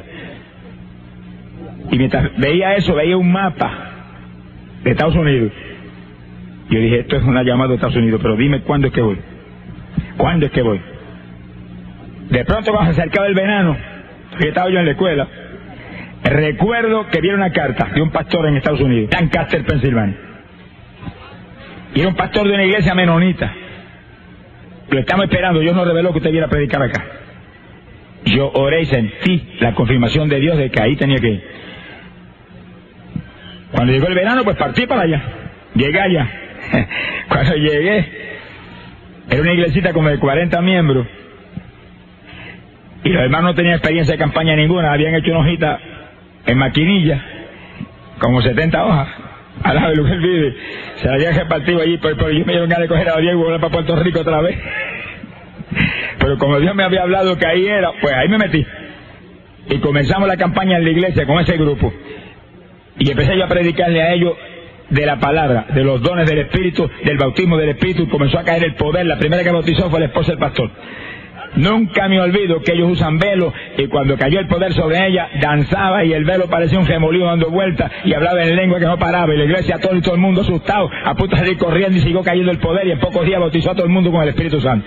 Y mientras veía eso, veía un mapa de Estados Unidos. Yo dije, esto es una llamada de Estados Unidos, pero dime cuándo es que voy. ¿Cuándo es que voy? De pronto cuando se acercaba el verano, que estaba yo en la escuela, recuerdo que vi una carta de un pastor en Estados Unidos, Lancaster, Pensilvania. Y era un pastor de una iglesia menonita. Lo estamos esperando, Dios nos reveló que usted viera a predicar acá. Yo oré y sentí la confirmación de Dios de que ahí tenía que ir. Cuando llegó el verano, pues partí para allá. Llegué allá. Cuando llegué, era una iglesita como de cuarenta miembros. Y los hermanos no tenían experiencia de campaña ninguna. Habían hecho una hojita en maquinilla, como setenta hojas. Al lado de lo que él vive. Se la habían repartido allí, pero, pero yo me dieron ganas de coger a Diego y volver para Puerto Rico otra vez. Pero como Dios me había hablado que ahí era, pues ahí me metí. Y comenzamos la campaña en la iglesia con ese grupo. Y empecé yo a predicarle a ellos de la palabra, de los dones del Espíritu, del bautismo del Espíritu, y comenzó a caer el poder. La primera que bautizó fue la esposa del pastor. Nunca me olvido que ellos usan velo, y cuando cayó el poder sobre ella, danzaba y el velo parecía un remolino dando vueltas y hablaba en lengua que no paraba, y la iglesia, todo y todo el mundo asustado, a punto de salir corriendo, y siguió cayendo el poder, y en pocos días bautizó a todo el mundo con el Espíritu Santo.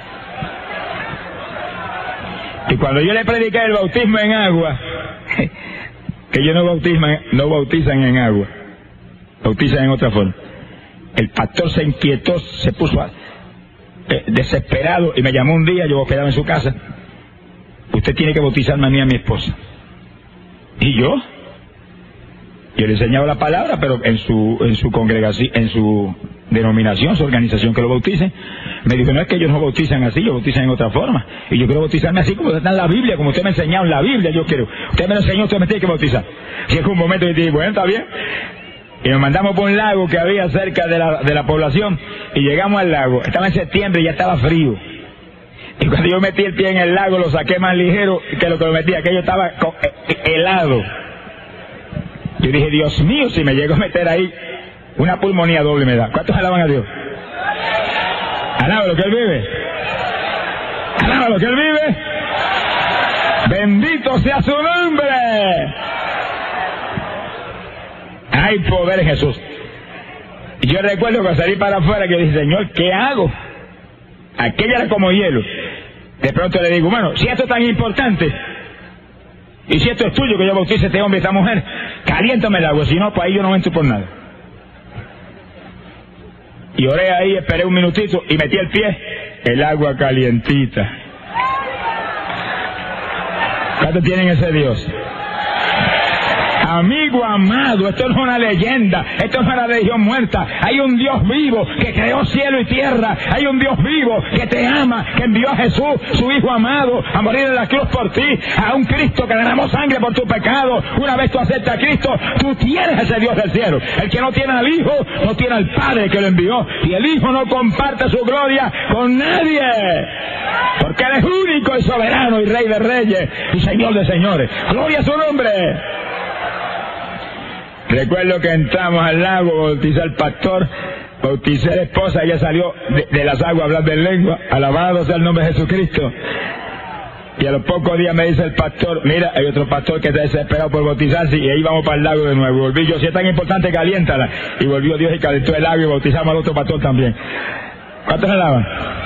Y cuando yo le prediqué el bautismo en agua, que ellos no bautizan, no bautizan en agua, bautizan en otra forma, el pastor se inquietó, se puso a, eh, desesperado, y me llamó un día, yo quedaba en su casa, usted tiene que bautizarme a mí y a mi esposa. ¿Y yo? Yo le enseñaba la palabra, pero en su, en su congregación, en su denominación, su organización, que lo bauticen. Me dijo, no es que ellos no bautizan así, ellos bautizan en otra forma. Y yo quiero bautizarme así como está en la Biblia, como usted me ha enseñado en la Biblia, yo quiero. Usted me lo enseñó, usted me tiene que bautizar. Y es un momento que dije, bueno, está bien. Y nos mandamos por un lago que había cerca de la, de la población, y llegamos al lago. Estaba en septiembre y ya estaba frío. Y cuando yo metí el pie en el lago, lo saqué más ligero que lo que lo metí, aquello estaba helado. Yo dije, Dios mío, si me llego a meter ahí, una pulmonía doble me da. ¿Cuántos alaban a Dios? Alaba lo que Él vive. Alaba lo que Él vive. Bendito sea su nombre. Hay poder en Jesús. Y yo recuerdo que salí para afuera que dije, Señor, ¿qué hago? Aquella era como hielo. De pronto le digo, bueno, si esto es tan importante, y si esto es tuyo, que yo bautice a este hombre y a esta mujer, caliéntame el agua, si no, pues ahí yo no entro por nada. Y oré ahí, esperé un minutito y metí el pie, el agua calientita. ¿Cuántos tienen ese Dios? Amigo amado, esto no es una leyenda, esto no es una religión muerta. Hay un Dios vivo que creó cielo y tierra. Hay un Dios vivo que te ama, que envió a Jesús, su Hijo amado, a morir en la cruz por ti. A un Cristo que derramó sangre por tu pecado. Una vez tú aceptas a Cristo, tú tienes ese Dios del cielo. El que no tiene al Hijo, no tiene al Padre que lo envió. Y el Hijo no comparte su gloria con nadie, porque Él es único y soberano y Rey de reyes y Señor de señores. Gloria a su nombre. Recuerdo que entramos al lago, bauticé al pastor, bauticé a la esposa, ella salió de, de las aguas hablando en lengua, alabado sea el nombre de Jesucristo. Y a los pocos días me dice el pastor, mira, hay otro pastor que está desesperado por bautizarse, y ahí vamos para el lago de nuevo. Y volví yo, si es tan importante, caliéntala. Y volvió Dios y calentó el lago y bautizamos al otro pastor también. ¿Cuántos alaban?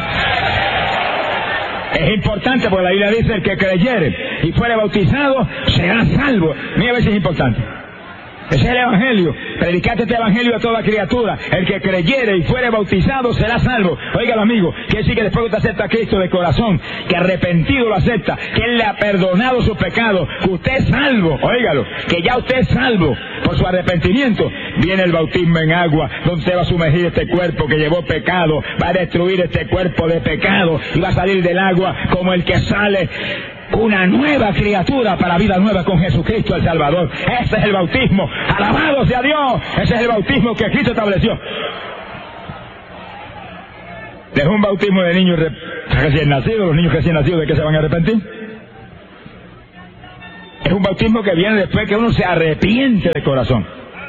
Es importante porque la Biblia dice, el que creyere y fuere bautizado será salvo. Mira a ver si es importante. Ese es el evangelio. Predicate este evangelio a toda criatura. El que creyere y fuere bautizado será salvo. Óigalo, amigo, quiere decir que después que usted acepta a Cristo de corazón, que arrepentido lo acepta, que Él le ha perdonado sus pecados, que usted es salvo, óigalo, que ya usted es salvo por su arrepentimiento, viene el bautismo en agua, donde se va a sumergir este cuerpo que llevó pecado, va a destruir este cuerpo de pecado y va a salir del agua como el que sale una nueva criatura para vida nueva con Jesucristo el Salvador. Ese es el bautismo. Alabado sea Dios. Ese es el bautismo que Cristo estableció. Es un bautismo de niños recién nacidos. Los niños recién nacidos, ¿de qué se van a arrepentir? Es un bautismo que viene después que uno se arrepiente de corazón.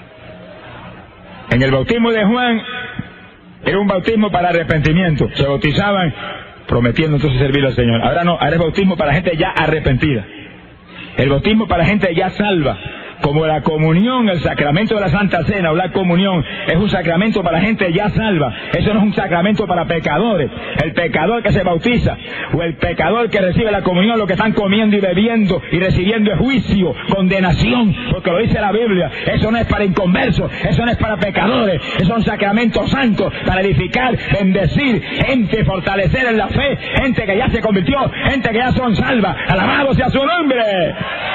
En el bautismo de Juan era un bautismo para arrepentimiento. Se bautizaban prometiendo entonces servir al Señor. Ahora no, ahora es bautismo para gente ya arrepentida. El bautismo para gente ya salva. Como la comunión, el sacramento de la Santa Cena o la comunión es un sacramento para gente ya salva. Eso no es un sacramento para pecadores. El pecador que se bautiza o el pecador que recibe la comunión, lo que están comiendo y bebiendo y recibiendo es juicio, condenación, porque lo dice la Biblia. Eso no es para inconversos, eso no es para pecadores. Eso es un sacramento santo para edificar, bendecir gente, fortalecer en la fe, gente que ya se convirtió, gente que ya son salvas. Alabado sea su nombre.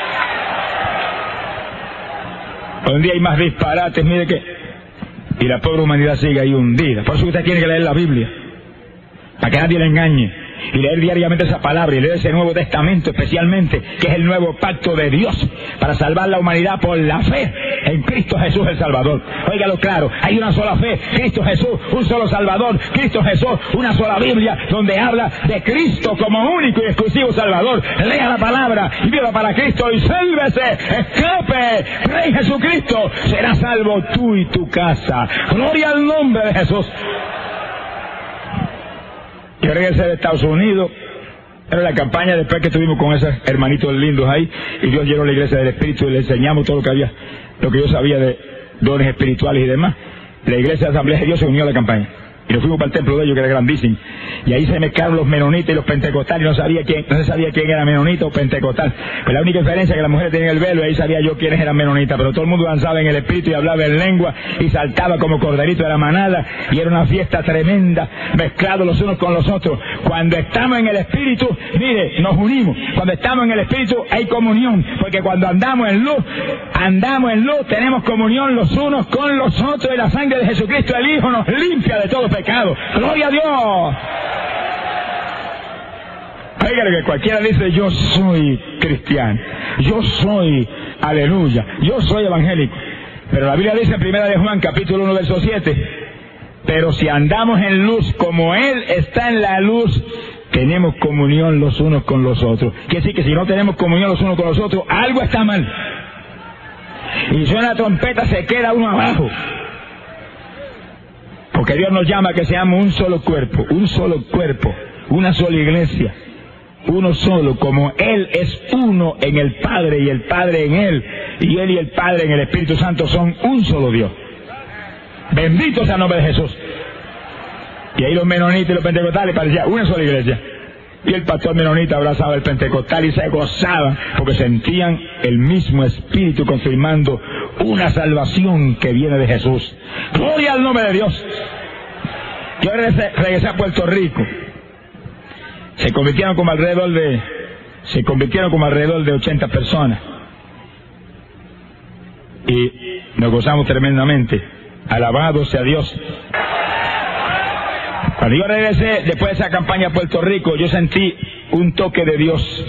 Hoy en día hay más disparates, mire que... Y la pobre humanidad sigue ahí hundida. Por eso usted tiene que leer la Biblia, para que nadie le engañe. Y leer diariamente esa palabra, y leer ese Nuevo Testamento especialmente, que es el nuevo pacto de Dios, para salvar la humanidad por la fe en Cristo Jesús el Salvador. Óigalo claro, hay una sola fe, Cristo Jesús, un solo Salvador, Cristo Jesús, una sola Biblia, donde habla de Cristo como único y exclusivo Salvador. Lea la palabra y viva para Cristo y sálvese, escape, Rey Jesucristo, será salvo tú y tu casa. Gloria al nombre de Jesús. Yo regresé de Estados Unidos, era la campaña después que estuvimos con esos hermanitos lindos ahí, y Dios llenó la iglesia del Espíritu y le enseñamos todo lo que había, lo que yo sabía de dones espirituales y demás. La iglesia de Asamblea de Dios se unió a la campaña. Y nos fuimos para el templo de ellos, que era grandísimo. Y ahí se mezclaron los menonitas y los pentecostales, y no sabía quién, no se sabía quién era menonita o pentecostal. Pero la única diferencia es que las mujeres tenían el velo, y ahí sabía yo quiénes eran menonitas. Pero todo el mundo danzaba en el espíritu y hablaba en lengua, y saltaba como corderito de la manada, y era una fiesta tremenda, mezclados los unos con los otros. Cuando estamos en el espíritu, mire, nos unimos. Cuando estamos en el espíritu hay comunión, porque cuando andamos en luz, andamos en luz, tenemos comunión los unos con los otros, y la sangre de Jesucristo el Hijo nos limpia de todo pecado. ¡Gloria a Dios! Oiga, que cualquiera dice, yo soy cristiano, yo soy, aleluya, yo soy evangélico. Pero la Biblia dice en primera de Juan, capítulo uno, verso siete, pero si andamos en luz como Él está en la luz, tenemos comunión los unos con los otros. Quiere decir que si no tenemos comunión los unos con los otros, algo está mal. Y suena la trompeta, se queda uno abajo. Porque Dios nos llama a que seamos un solo cuerpo, un solo cuerpo, una sola iglesia, uno solo, como Él es uno en el Padre y el Padre en Él, y Él y el Padre en el Espíritu Santo son un solo Dios. Bendito sea el nombre de Jesús. Y ahí los menonitas y los pentecostales parecían una sola iglesia. Y el pastor menonita abrazaba al pentecostal y se gozaban porque sentían el mismo espíritu confirmando una salvación que viene de Jesús. Gloria al nombre de Dios. Yo regresé, regresé a Puerto Rico. Se convirtieron como alrededor de, se convirtieron como alrededor de ochenta personas. Y nos gozamos tremendamente. Alabado sea Dios. Cuando yo regresé, después de esa campaña a Puerto Rico, yo sentí un toque de Dios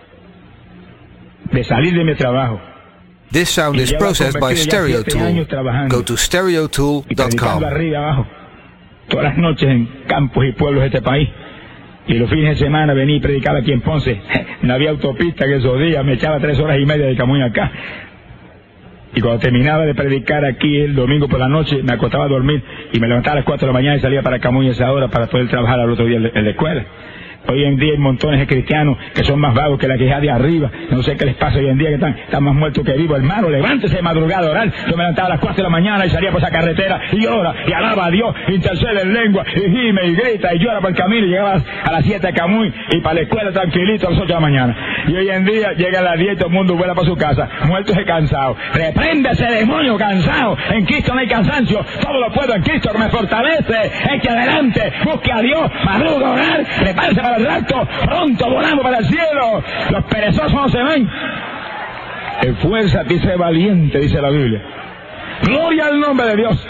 de salir de mi trabajo. This sound is processed by StereoTool. Go to stereo tool dot com. Arriba, abajo, todas las noches en campos y pueblos de este país. Y los fines de semana venía y predicaba aquí en Ponce. No había autopista que esos días, me echaba tres horas y media de Camuy acá. Y cuando terminaba de predicar aquí el domingo por la noche, me acostaba a dormir y me levantaba a las cuatro de la mañana y salía para Camuy a esa hora para poder trabajar al otro día en la escuela. Hoy en día hay montones de cristianos que son más vagos que la queja de arriba. No sé qué les pasa hoy en día, que están, están más muertos que vivos. Hermano, levántese de madrugada a orar. Yo me levantaba a las cuatro de la mañana y salía por esa carretera y ora y alaba a Dios, intercede en lengua y gime y grita y llora por el camino. Y llegaba a las siete de Camuy y para la escuela tranquilito a las ocho de la mañana. Y hoy en día llega a las diez y todo el mundo vuela para su casa, muertos y cansados. Reprende ese demonio cansado. En Cristo no hay cansancio. Todo lo puedo en Cristo que me fortalece. Eche adelante, busque a Dios, madruga a orar, prepárese para el rapto, pronto volamos para el cielo. Los perezosos no se van. Esfuérzate y sé valiente, dice la Biblia. Gloria al nombre de Dios.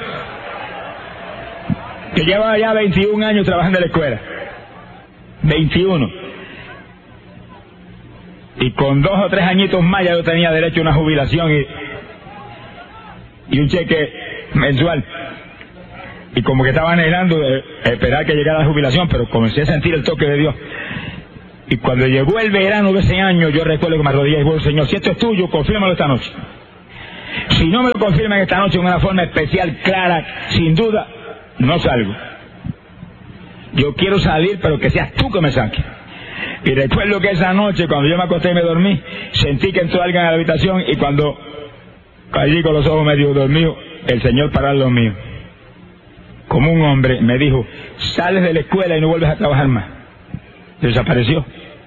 Que lleva ya veintiún años trabajando en la escuela. veintiuno. Y con dos o tres añitos más ya yo tenía derecho a una jubilación y, y un cheque mensual. Y como que estaba anhelando eh, esperar que llegara la jubilación, pero comencé a sentir el toque de Dios. Y cuando llegó el verano de ese año, yo recuerdo que me arrodillé y dije, bueno, Señor, si esto es tuyo, confírmalo esta noche. Si no me lo confirman esta noche en una forma especial, clara, sin duda, no salgo. Yo quiero salir, pero que seas tú que me saques. Y recuerdo que esa noche, cuando yo me acosté y me dormí, sentí que entró alguien a la habitación y cuando caí con los ojos medio dormidos, el Señor paró al lado mío. Como un hombre me dijo, sales de la escuela y no vuelves a trabajar más. Desapareció.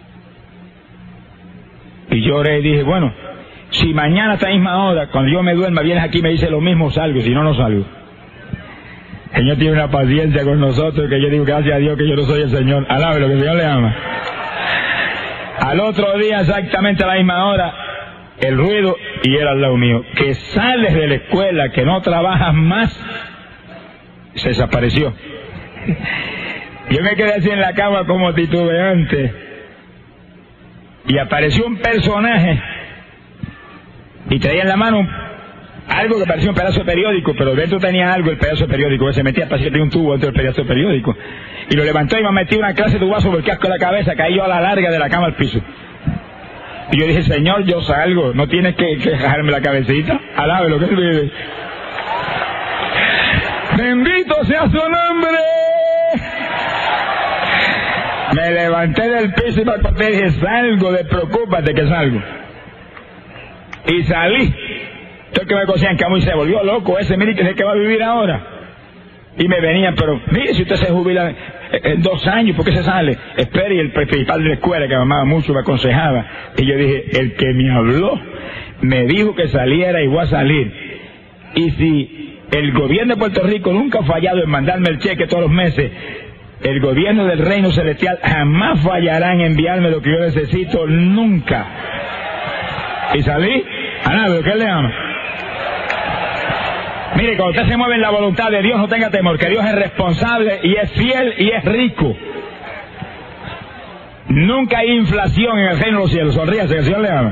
Y yo oré y dije, bueno, si mañana a esta misma hora, cuando yo me duerma, vienes aquí y me dices lo mismo, salgo, si no, no salgo. El Señor tiene una paciencia con nosotros que yo digo, gracias a Dios que yo no soy el Señor. Alabe lo que el Señor le ama. Al otro día, exactamente a la misma hora, el ruido, y era al lado mío, que sales de la escuela, que no trabajas más, se desapareció. Yo me quedé así en la cama como titubeante, y apareció un personaje, y traía en la mano algo que parecía un pedazo de periódico, pero dentro tenía algo, el pedazo de periódico, que se metía, parecía que tenía un tubo dentro del pedazo de periódico, y lo levantó y me metió una clase de tubazo por el casco de la cabeza, caí yo a la larga de la cama al piso. Y yo dije, Señor, yo salgo, no tienes que, que dejarme la cabecita, alabe lo que él vive. Bendito sea su nombre. Me levanté del piso y me acosté y dije, salgo, despreocúpate que salgo. Y salí. Entonces que me cosían en Camuy, se volvió loco ese, mire que es el que va a vivir ahora. Y me venían, pero mire, si usted se jubila en dos años, ¿por qué se sale? Espere, y el principal de la escuela, que me amaba mucho, me aconsejaba. Y yo dije, el que me habló, me dijo que saliera y voy a salir. Y si el gobierno de Puerto Rico nunca ha fallado en mandarme el cheque todos los meses, el gobierno del reino celestial jamás fallará en enviarme lo que yo necesito, nunca. Y salí, a nada, ¿qué le ama? Mire, cuando usted se mueve en la voluntad de Dios, no tenga temor, que Dios es responsable y es fiel y es rico. Nunca hay inflación en el reino de los cielos. Sonríase, que el Señor le ama.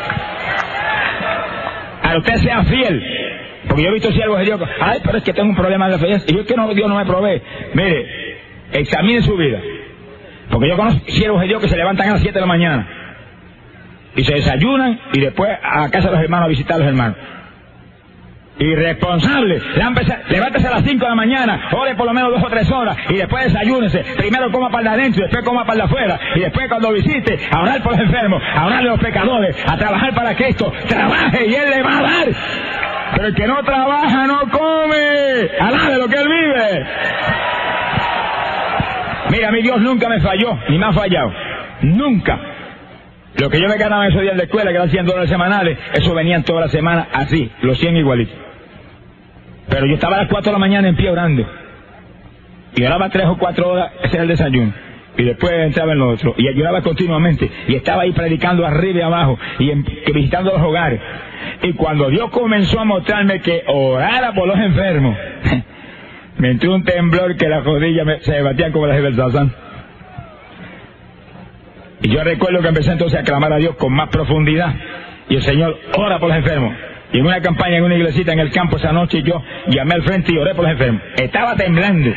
A usted sea fiel. Porque yo he visto siervos de Dios, ay, pero es que tengo un problema de fe. Y yo es que no, Dios no me provee. Mire, examine su vida. Porque yo conozco siervos de Dios que se levantan a las siete de la mañana y se desayunan y después a casa de los hermanos a visitar a los hermanos. Irresponsable. Levántese a las cinco de la mañana, ore por lo menos dos o tres horas y después desayúnese. Primero coma para de adentro y después coma para de afuera. Y después cuando visite, a orar por los enfermos, a orar a los pecadores, a trabajar para que esto trabaje y Él le va a dar. Pero el que no trabaja no come. Alabe lo que Él vive. Mira, mi Dios nunca me falló, ni me ha fallado. Nunca. Lo que yo me ganaba esos días de escuela, que eran cien dólares semanales, eso venían toda la semana así, los cien igualitos. Pero yo estaba a las cuatro de la mañana en pie orando. Y oraba tres o cuatro horas, ese era el desayuno. Y después entraba en lo otro. Y ayudaba continuamente. Y estaba ahí predicando arriba y abajo. Y, en, y visitando los hogares. Y cuando Dios comenzó a mostrarme que orara por los enfermos, me entró un temblor que las rodillas me, se batían como las de Belsasán. Y yo recuerdo que empecé entonces a clamar a Dios con más profundidad. Y el Señor ora por los enfermos. Y en una campaña, en una iglesita en el campo esa noche, yo llamé al frente y oré por los enfermos. Estaba temblando.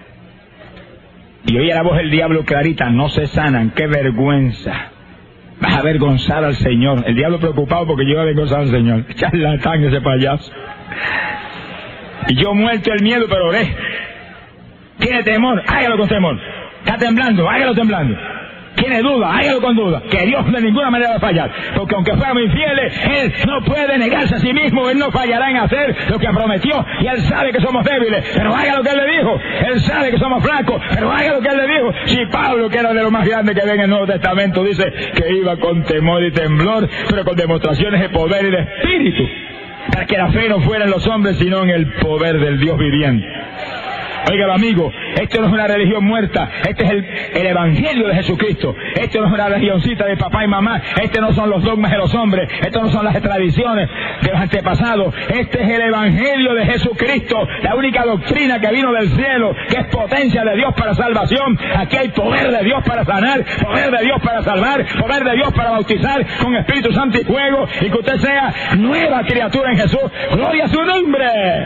Y oía la voz del diablo clarita, no se sanan, qué vergüenza. Vas a avergonzar al Señor. El diablo preocupado porque yo iba a avergonzar al Señor. Charlatán ese payaso. Y yo muerto el miedo, pero oré. Tiene temor, hágalo con temor. Está temblando, hágalo temblando. tiene duda, hágalo con duda, que Dios de ninguna manera va a fallar, porque aunque fuéramos infieles, Él no puede negarse a sí mismo, Él no fallará en hacer lo que prometió, y Él sabe que somos débiles, pero haga lo que Él le dijo. Él sabe que somos flacos, pero haga lo que Él le dijo. Si Pablo, que era de lo más grande que ve en el Nuevo Testamento, dice que iba con temor y temblor, pero con demostraciones de poder y de espíritu, para que la fe no fuera en los hombres, sino en el poder del Dios viviente. Oiga, amigo, esto no es una religión muerta, este es el, el Evangelio de Jesucristo. Esto no es una religioncita de papá y mamá, este no son los dogmas de los hombres, esto no son las tradiciones de los antepasados, este es el Evangelio de Jesucristo, la única doctrina que vino del cielo, que es potencia de Dios para salvación. Aquí hay poder de Dios para sanar, poder de Dios para salvar, poder de Dios para bautizar con Espíritu Santo y fuego, y que usted sea nueva criatura en Jesús. ¡Gloria a su nombre!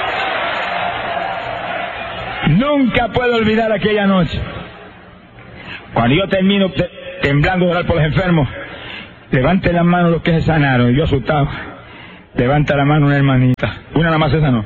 Nunca puedo olvidar aquella noche, cuando yo termino te, temblando de orar por los enfermos. Levante la mano los que se sanaron. Y yo asustado, levanta la mano una hermanita, una nada más se sanó.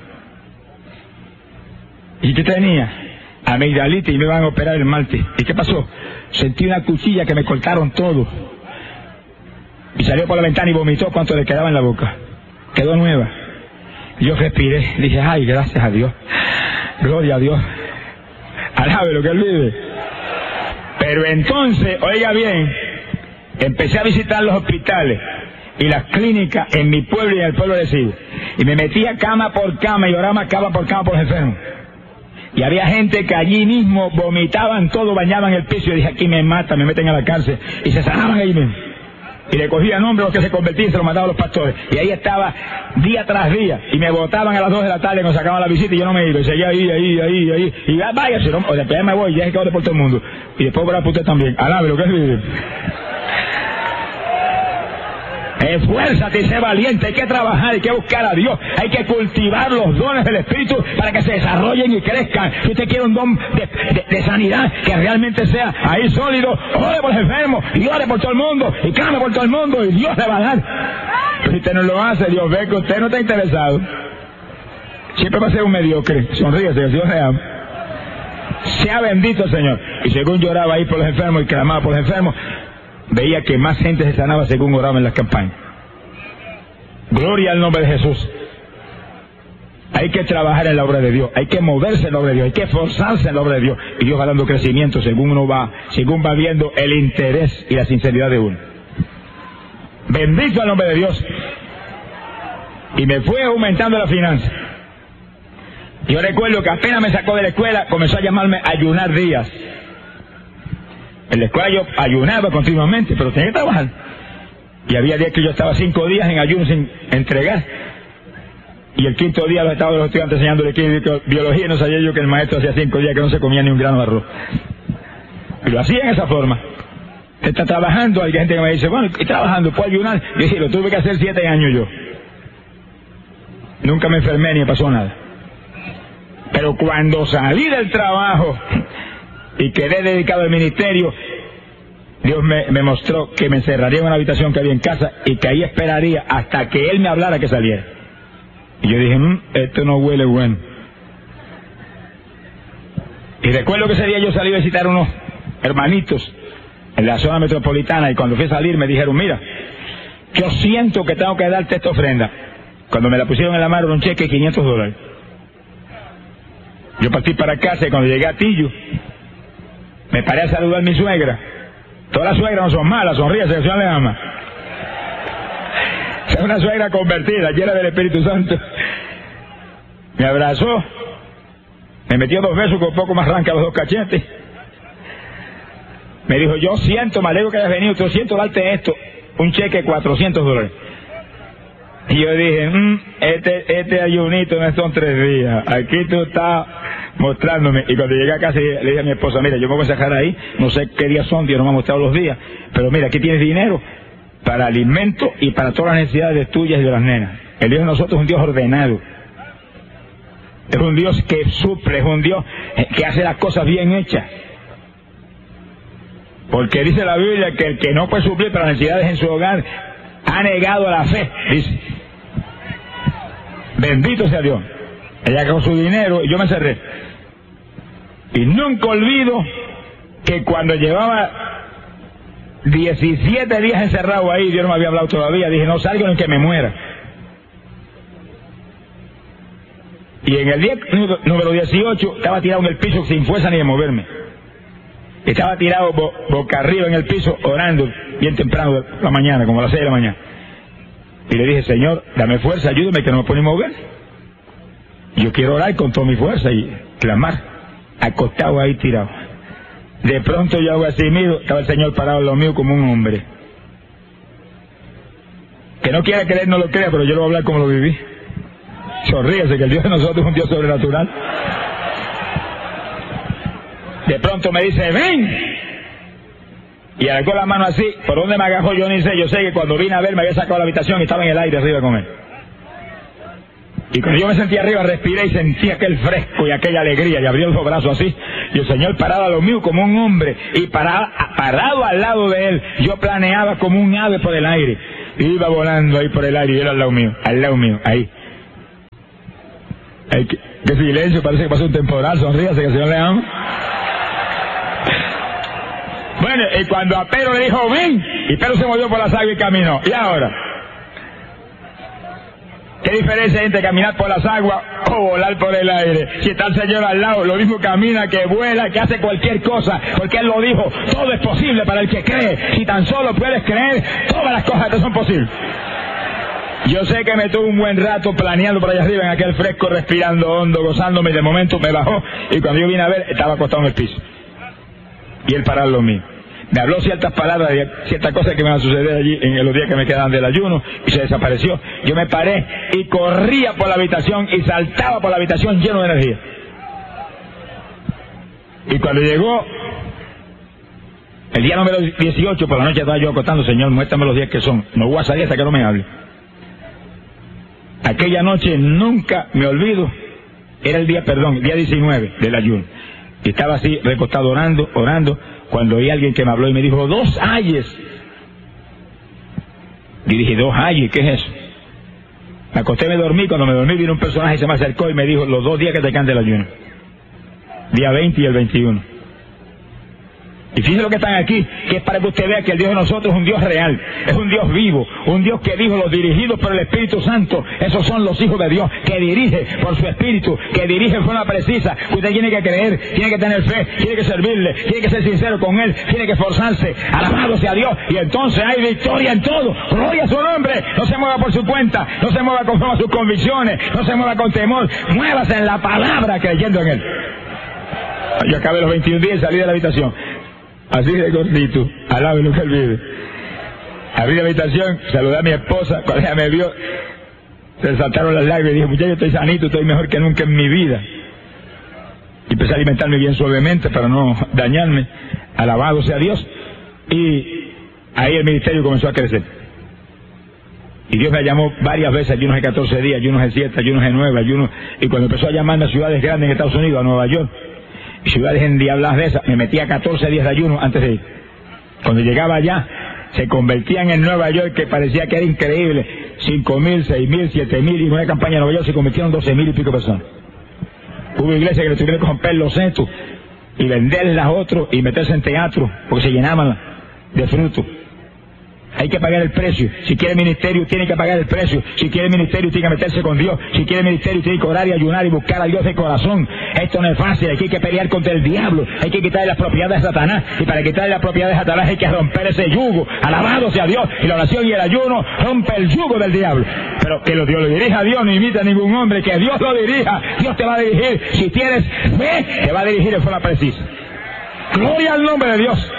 ¿Y qué tenía? Amigdalitis, y me iban a operar el martes. ¿Y qué pasó? Sentí una cuchilla que me cortaron todo, y salió por la ventana y vomitó cuanto le quedaba en la boca. Quedó nueva. Yo respiré, dije, ay, gracias a Dios, gloria a Dios, alabe lo que Él vive. Pero entonces, oiga bien, empecé a visitar los hospitales y las clínicas en mi pueblo y en el pueblo de Sigo, y me metía cama por cama y oraba cama por cama por los enfermos. Y había gente que allí mismo vomitaban todo, bañaban el piso, y dije, aquí me matan, me meten a la cárcel, y se sanaban ahí mismo. Y le cogían nombres los que se convertían y se los mandaban a los pastores. Y ahí estaba día tras día. Y me botaban a las dos de la tarde, me sacaban la visita y yo no me iba. Y seguía ahí, ahí, ahí, ahí. Y váyase, no, o después ya me voy, ya es que ore por todo el mundo. Y después orar por usted también. Alabe lo que es vivir. Esfuérzate y sé valiente, hay que trabajar, hay que buscar a Dios, hay que cultivar los dones del Espíritu para que se desarrollen y crezcan. Si usted quiere un don de, de, de sanidad que realmente sea ahí sólido, ore por los enfermos y ore por todo el mundo y clame por todo el mundo y Dios le va a dar. Pero si usted no lo hace, Dios ve que usted no está interesado. Siempre va a ser un mediocre. Sonríese, Dios le ama. Sea bendito el Señor. Y según lloraba ahí por los enfermos y clamaba por los enfermos, veía que más gente se sanaba según oraba en las campañas. Gloria al nombre de Jesús. Hay que trabajar en la obra de Dios, hay que moverse en la obra de Dios, hay que esforzarse en la obra de Dios, y Dios va dando crecimiento según uno va, según va viendo el interés y la sinceridad de uno. Bendito al nombre de Dios. Y me fue aumentando la finanza. Yo recuerdo que apenas me sacó de la escuela, comenzó a llamarme a ayunar días. En la escuela yo ayunaba continuamente, pero tenía que trabajar. Y había días que yo estaba cinco días en ayuno sin entregar. Y el quinto día los estaba los estudiantes enseñándole biología, y no sabía yo que el maestro hacía cinco días que no se comía ni un grano de arroz. Y lo hacía en esa forma. Está trabajando, hay gente que me dice, bueno, ¿y trabajando? ¿Puedo ayunar? Y dije, lo tuve que hacer siete años yo. Nunca me enfermé ni me pasó nada. Pero cuando salí del trabajo y quedé dedicado al ministerio, Dios me, me mostró que me encerraría en una habitación que había en casa y que ahí esperaría hasta que Él me hablara que saliera. Y yo dije, mmm, esto no huele bueno. Y recuerdo que ese día yo salí a visitar unos hermanitos en la zona metropolitana, y cuando fui a salir me dijeron, mira, yo siento que tengo que darte esta ofrenda. Cuando me la pusieron en la mano, un cheque de quinientos dólares. Yo partí para casa, y cuando llegué a Tillo, me paré a saludar a mi suegra. Todas las suegras no son malas, sonríese, el Señor le ama. Es una suegra convertida, llena del Espíritu Santo. Me abrazó, me metió dos besos con un poco más arranca los dos cachetes. Me dijo, yo siento, me alegro que hayas venido, yo siento darte esto, un cheque de cuatrocientos dólares. Y yo dije, mmm, este, este ayunito no son tres días, aquí tú estás mostrándome. Y cuando llegué a casa le dije a mi esposa, mira, yo me voy a sacar ahí, no sé qué días son, Dios no me ha mostrado los días, pero mira, aquí tienes dinero para alimento y para todas las necesidades tuyas y de las nenas. El Dios de nosotros es un Dios ordenado, es un Dios que suple, es un Dios que hace las cosas bien hechas. Porque dice la Biblia que el que no puede suplir para las necesidades en su hogar ha negado la fe, dice. Bendito sea Dios. Ella con su dinero y yo me encerré. Y nunca olvido que cuando llevaba diecisiete días encerrado ahí, Dios no me había hablado todavía. Dije, no salgo en que me muera. Y en el día número dieciocho estaba tirado en el piso sin fuerza ni de moverme. Estaba tirado bo, boca arriba en el piso orando bien temprano de la mañana, como a las seis de la mañana. Y le dije, Señor, dame fuerza, ayúdame que no me puedo ni mover. Yo quiero orar con toda mi fuerza y clamar, acostado ahí tirado. De pronto yo hago así, miro, estaba el Señor parado al lado mío como un hombre. Que no quiera creer, no lo crea, pero yo lo voy a hablar como lo viví. Sonríese, que el Dios de nosotros es un Dios sobrenatural. De pronto me dice, ven. Y alargó la mano así. ¿Por dónde me agajó? Yo ni sé. Yo sé que cuando vine a ver me había sacado la habitación y estaba en el aire arriba con él. Y cuando yo me sentí arriba, respiré y sentí aquel fresco y aquella alegría. Y abrí los brazos así. Y el Señor parado a lo mío como un hombre. Y parado, parado al lado de él, yo planeaba como un ave por el aire. Iba volando ahí por el aire y él al lado mío. Al lado mío, ahí. Ay, qué, qué silencio, parece que pasó un temporal. Sonríase, que el Señor le ama. Bueno, y cuando a Pedro le dijo, ven, y Pedro se movió por las aguas y caminó. ¿Y ahora? ¿Qué diferencia hay entre caminar por las aguas o volar por el aire? Si está el Señor al lado, lo mismo camina, que vuela, que hace cualquier cosa, porque Él lo dijo, todo es posible para el que cree. Si tan solo puedes creer, todas las cosas te son posibles. Yo sé que me tuve un buen rato planeando por allá arriba en aquel fresco, respirando hondo, gozándome, y de momento me bajó, y cuando yo vine a ver, estaba acostado en el piso. Y él parado lo mío. Me habló ciertas palabras, ciertas cosas que me van a suceder allí en los días que me quedaban del ayuno, y se desapareció. Yo me paré y corría por la habitación y saltaba por la habitación lleno de energía. Y cuando llegó el día número dieciocho, por la noche estaba yo acostando, Señor, muéstrame los días que son. No voy a salir hasta que no me hable. Aquella noche nunca me olvido, era el día, perdón, el día diecinueve del ayuno. Y estaba así, recostado orando, orando, cuando oí a alguien que me habló y me dijo, dos ayes. Y dije, dos ayes, ¿qué es eso? Me acosté, me dormí, cuando me dormí vino un personaje y se me acercó y me dijo, los dos días que te cante el ayuno. Día veinte y el veintiuno. Y fíjense lo que están aquí, que es para que usted vea que el Dios de nosotros es un Dios real, es un Dios vivo, un Dios que dijo, los dirigidos por el Espíritu Santo, esos son los hijos de Dios, que dirige por su Espíritu, que dirige de forma precisa. Usted tiene que creer, tiene que tener fe, tiene que servirle, tiene que ser sincero con Él, tiene que esforzarse, alabado sea Dios, y entonces hay victoria en todo, gloria a su nombre. No se mueva por su cuenta, no se mueva conforme a sus convicciones, no se mueva con temor, muévase en la palabra creyendo en Él. Yo acabé los veintiún días y salí de la habitación. Así de gordito, alabe lo que él vive. Abrí la habitación, saludé a mi esposa, cuando ella me vio, se saltaron las lágrimas y dije, muchacho, estoy sanito, estoy mejor que nunca en mi vida. Y empecé a alimentarme bien suavemente para no dañarme, alabado sea Dios. Y ahí el ministerio comenzó a crecer. Y Dios me llamó varias veces, ayunos de catorce días, ayunos de siete, ayunos de nueve, ayunos... Y cuando empezó a llamarme a ciudades grandes en Estados Unidos, a Nueva York, ciudades endiabladas de esas, me metía catorce días de ayuno antes de ir. Cuando llegaba allá, se convertían en Nueva York, que parecía que era increíble, cinco mil, seis mil, siete mil, y en una campaña en Nueva York se convirtieron doce mil y pico personas. Hubo iglesias que le tuvieron que romper los centros y venderlas a otros y meterse en teatro, porque se llenaban de fruto. Hay que pagar el precio. Si quiere ministerio, tiene que pagar el precio. Si quiere ministerio, tiene que meterse con Dios. Si quiere ministerio, tiene que orar y ayunar y buscar a Dios de corazón. Esto no es fácil. Hay que pelear contra el diablo. Hay que quitarle las propiedades de Satanás. Y para quitarle las propiedades de Satanás hay que romper ese yugo. Alabado sea Dios. Y la oración y el ayuno rompe el yugo del diablo. Pero que lo, Dios lo dirija a Dios, no imita a ningún hombre. Que Dios lo dirija. Dios te va a dirigir. Si tienes fe, te va a dirigir de forma precisa. Gloria al nombre de Dios.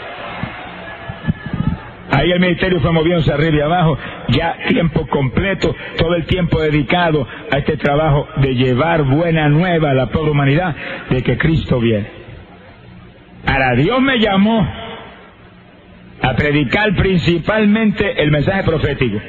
Ahí el ministerio fue moviéndose arriba y abajo, ya tiempo completo, todo el tiempo dedicado a este trabajo de llevar buena nueva a la pobre humanidad de que Cristo viene. Ahora, Dios me llamó a predicar principalmente el mensaje profético.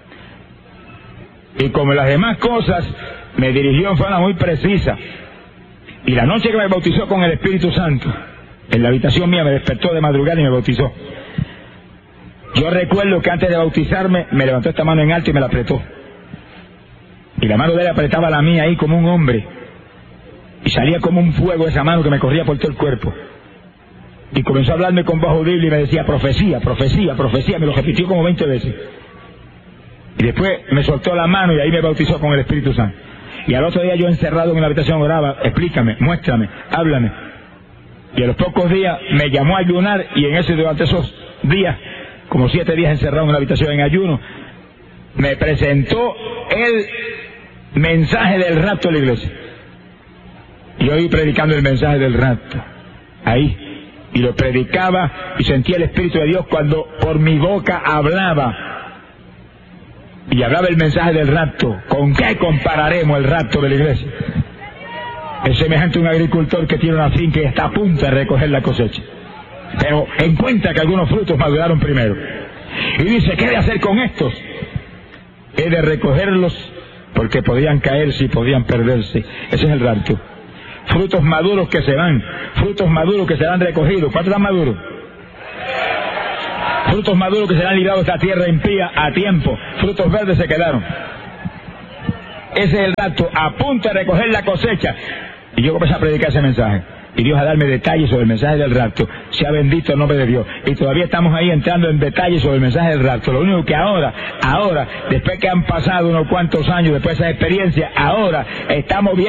Y como las demás cosas, me dirigió en forma muy precisa. Y la noche que me bautizó con el Espíritu Santo, en la habitación mía me despertó de madrugada y me bautizó. Yo recuerdo que antes de bautizarme me levantó esta mano en alto y me la apretó. Y la mano de él apretaba la mía ahí como un hombre. Y salía como un fuego esa mano que me corría por todo el cuerpo. Y comenzó a hablarme con voz audible y me decía profecía, profecía, profecía, me lo repitió como veinte veces. Y después me soltó la mano y ahí me bautizó con el Espíritu Santo. Y al otro día yo encerrado en la habitación oraba, explícame, muéstrame, háblame. Y a los pocos días me llamó a ayunar y en ese, durante esos días, como siete días encerrado en la habitación en ayuno, me presentó el mensaje del rapto de la iglesia. Y yo iba predicando el mensaje del rapto, ahí. Y lo predicaba y sentía el Espíritu de Dios cuando por mi boca hablaba. Y hablaba el mensaje del rapto. ¿Con qué compararemos el rapto de la iglesia? Es semejante a un agricultor que tiene una finca y está a punto de recoger la cosecha. Pero encuentra que algunos frutos maduraron primero. Y dice, ¿qué he de hacer con estos? He de recogerlos porque podían caerse y podían perderse. Ese es el rapto. Frutos maduros que se van, frutos maduros que serán recogidos. ¿Cuántos están maduros? Frutos maduros que serán librados de esta tierra impía a tiempo. Frutos verdes se quedaron. Ese es el rapto, a punto de recoger la cosecha. Y yo comencé a predicar ese mensaje. Y Dios a darme detalles sobre el mensaje del rapto. Sea bendito el nombre de Dios. Y todavía estamos ahí entrando en detalles sobre el mensaje del rapto. Lo único que ahora, ahora, después que han pasado unos cuantos años, después de esa experiencia, ahora estamos viendo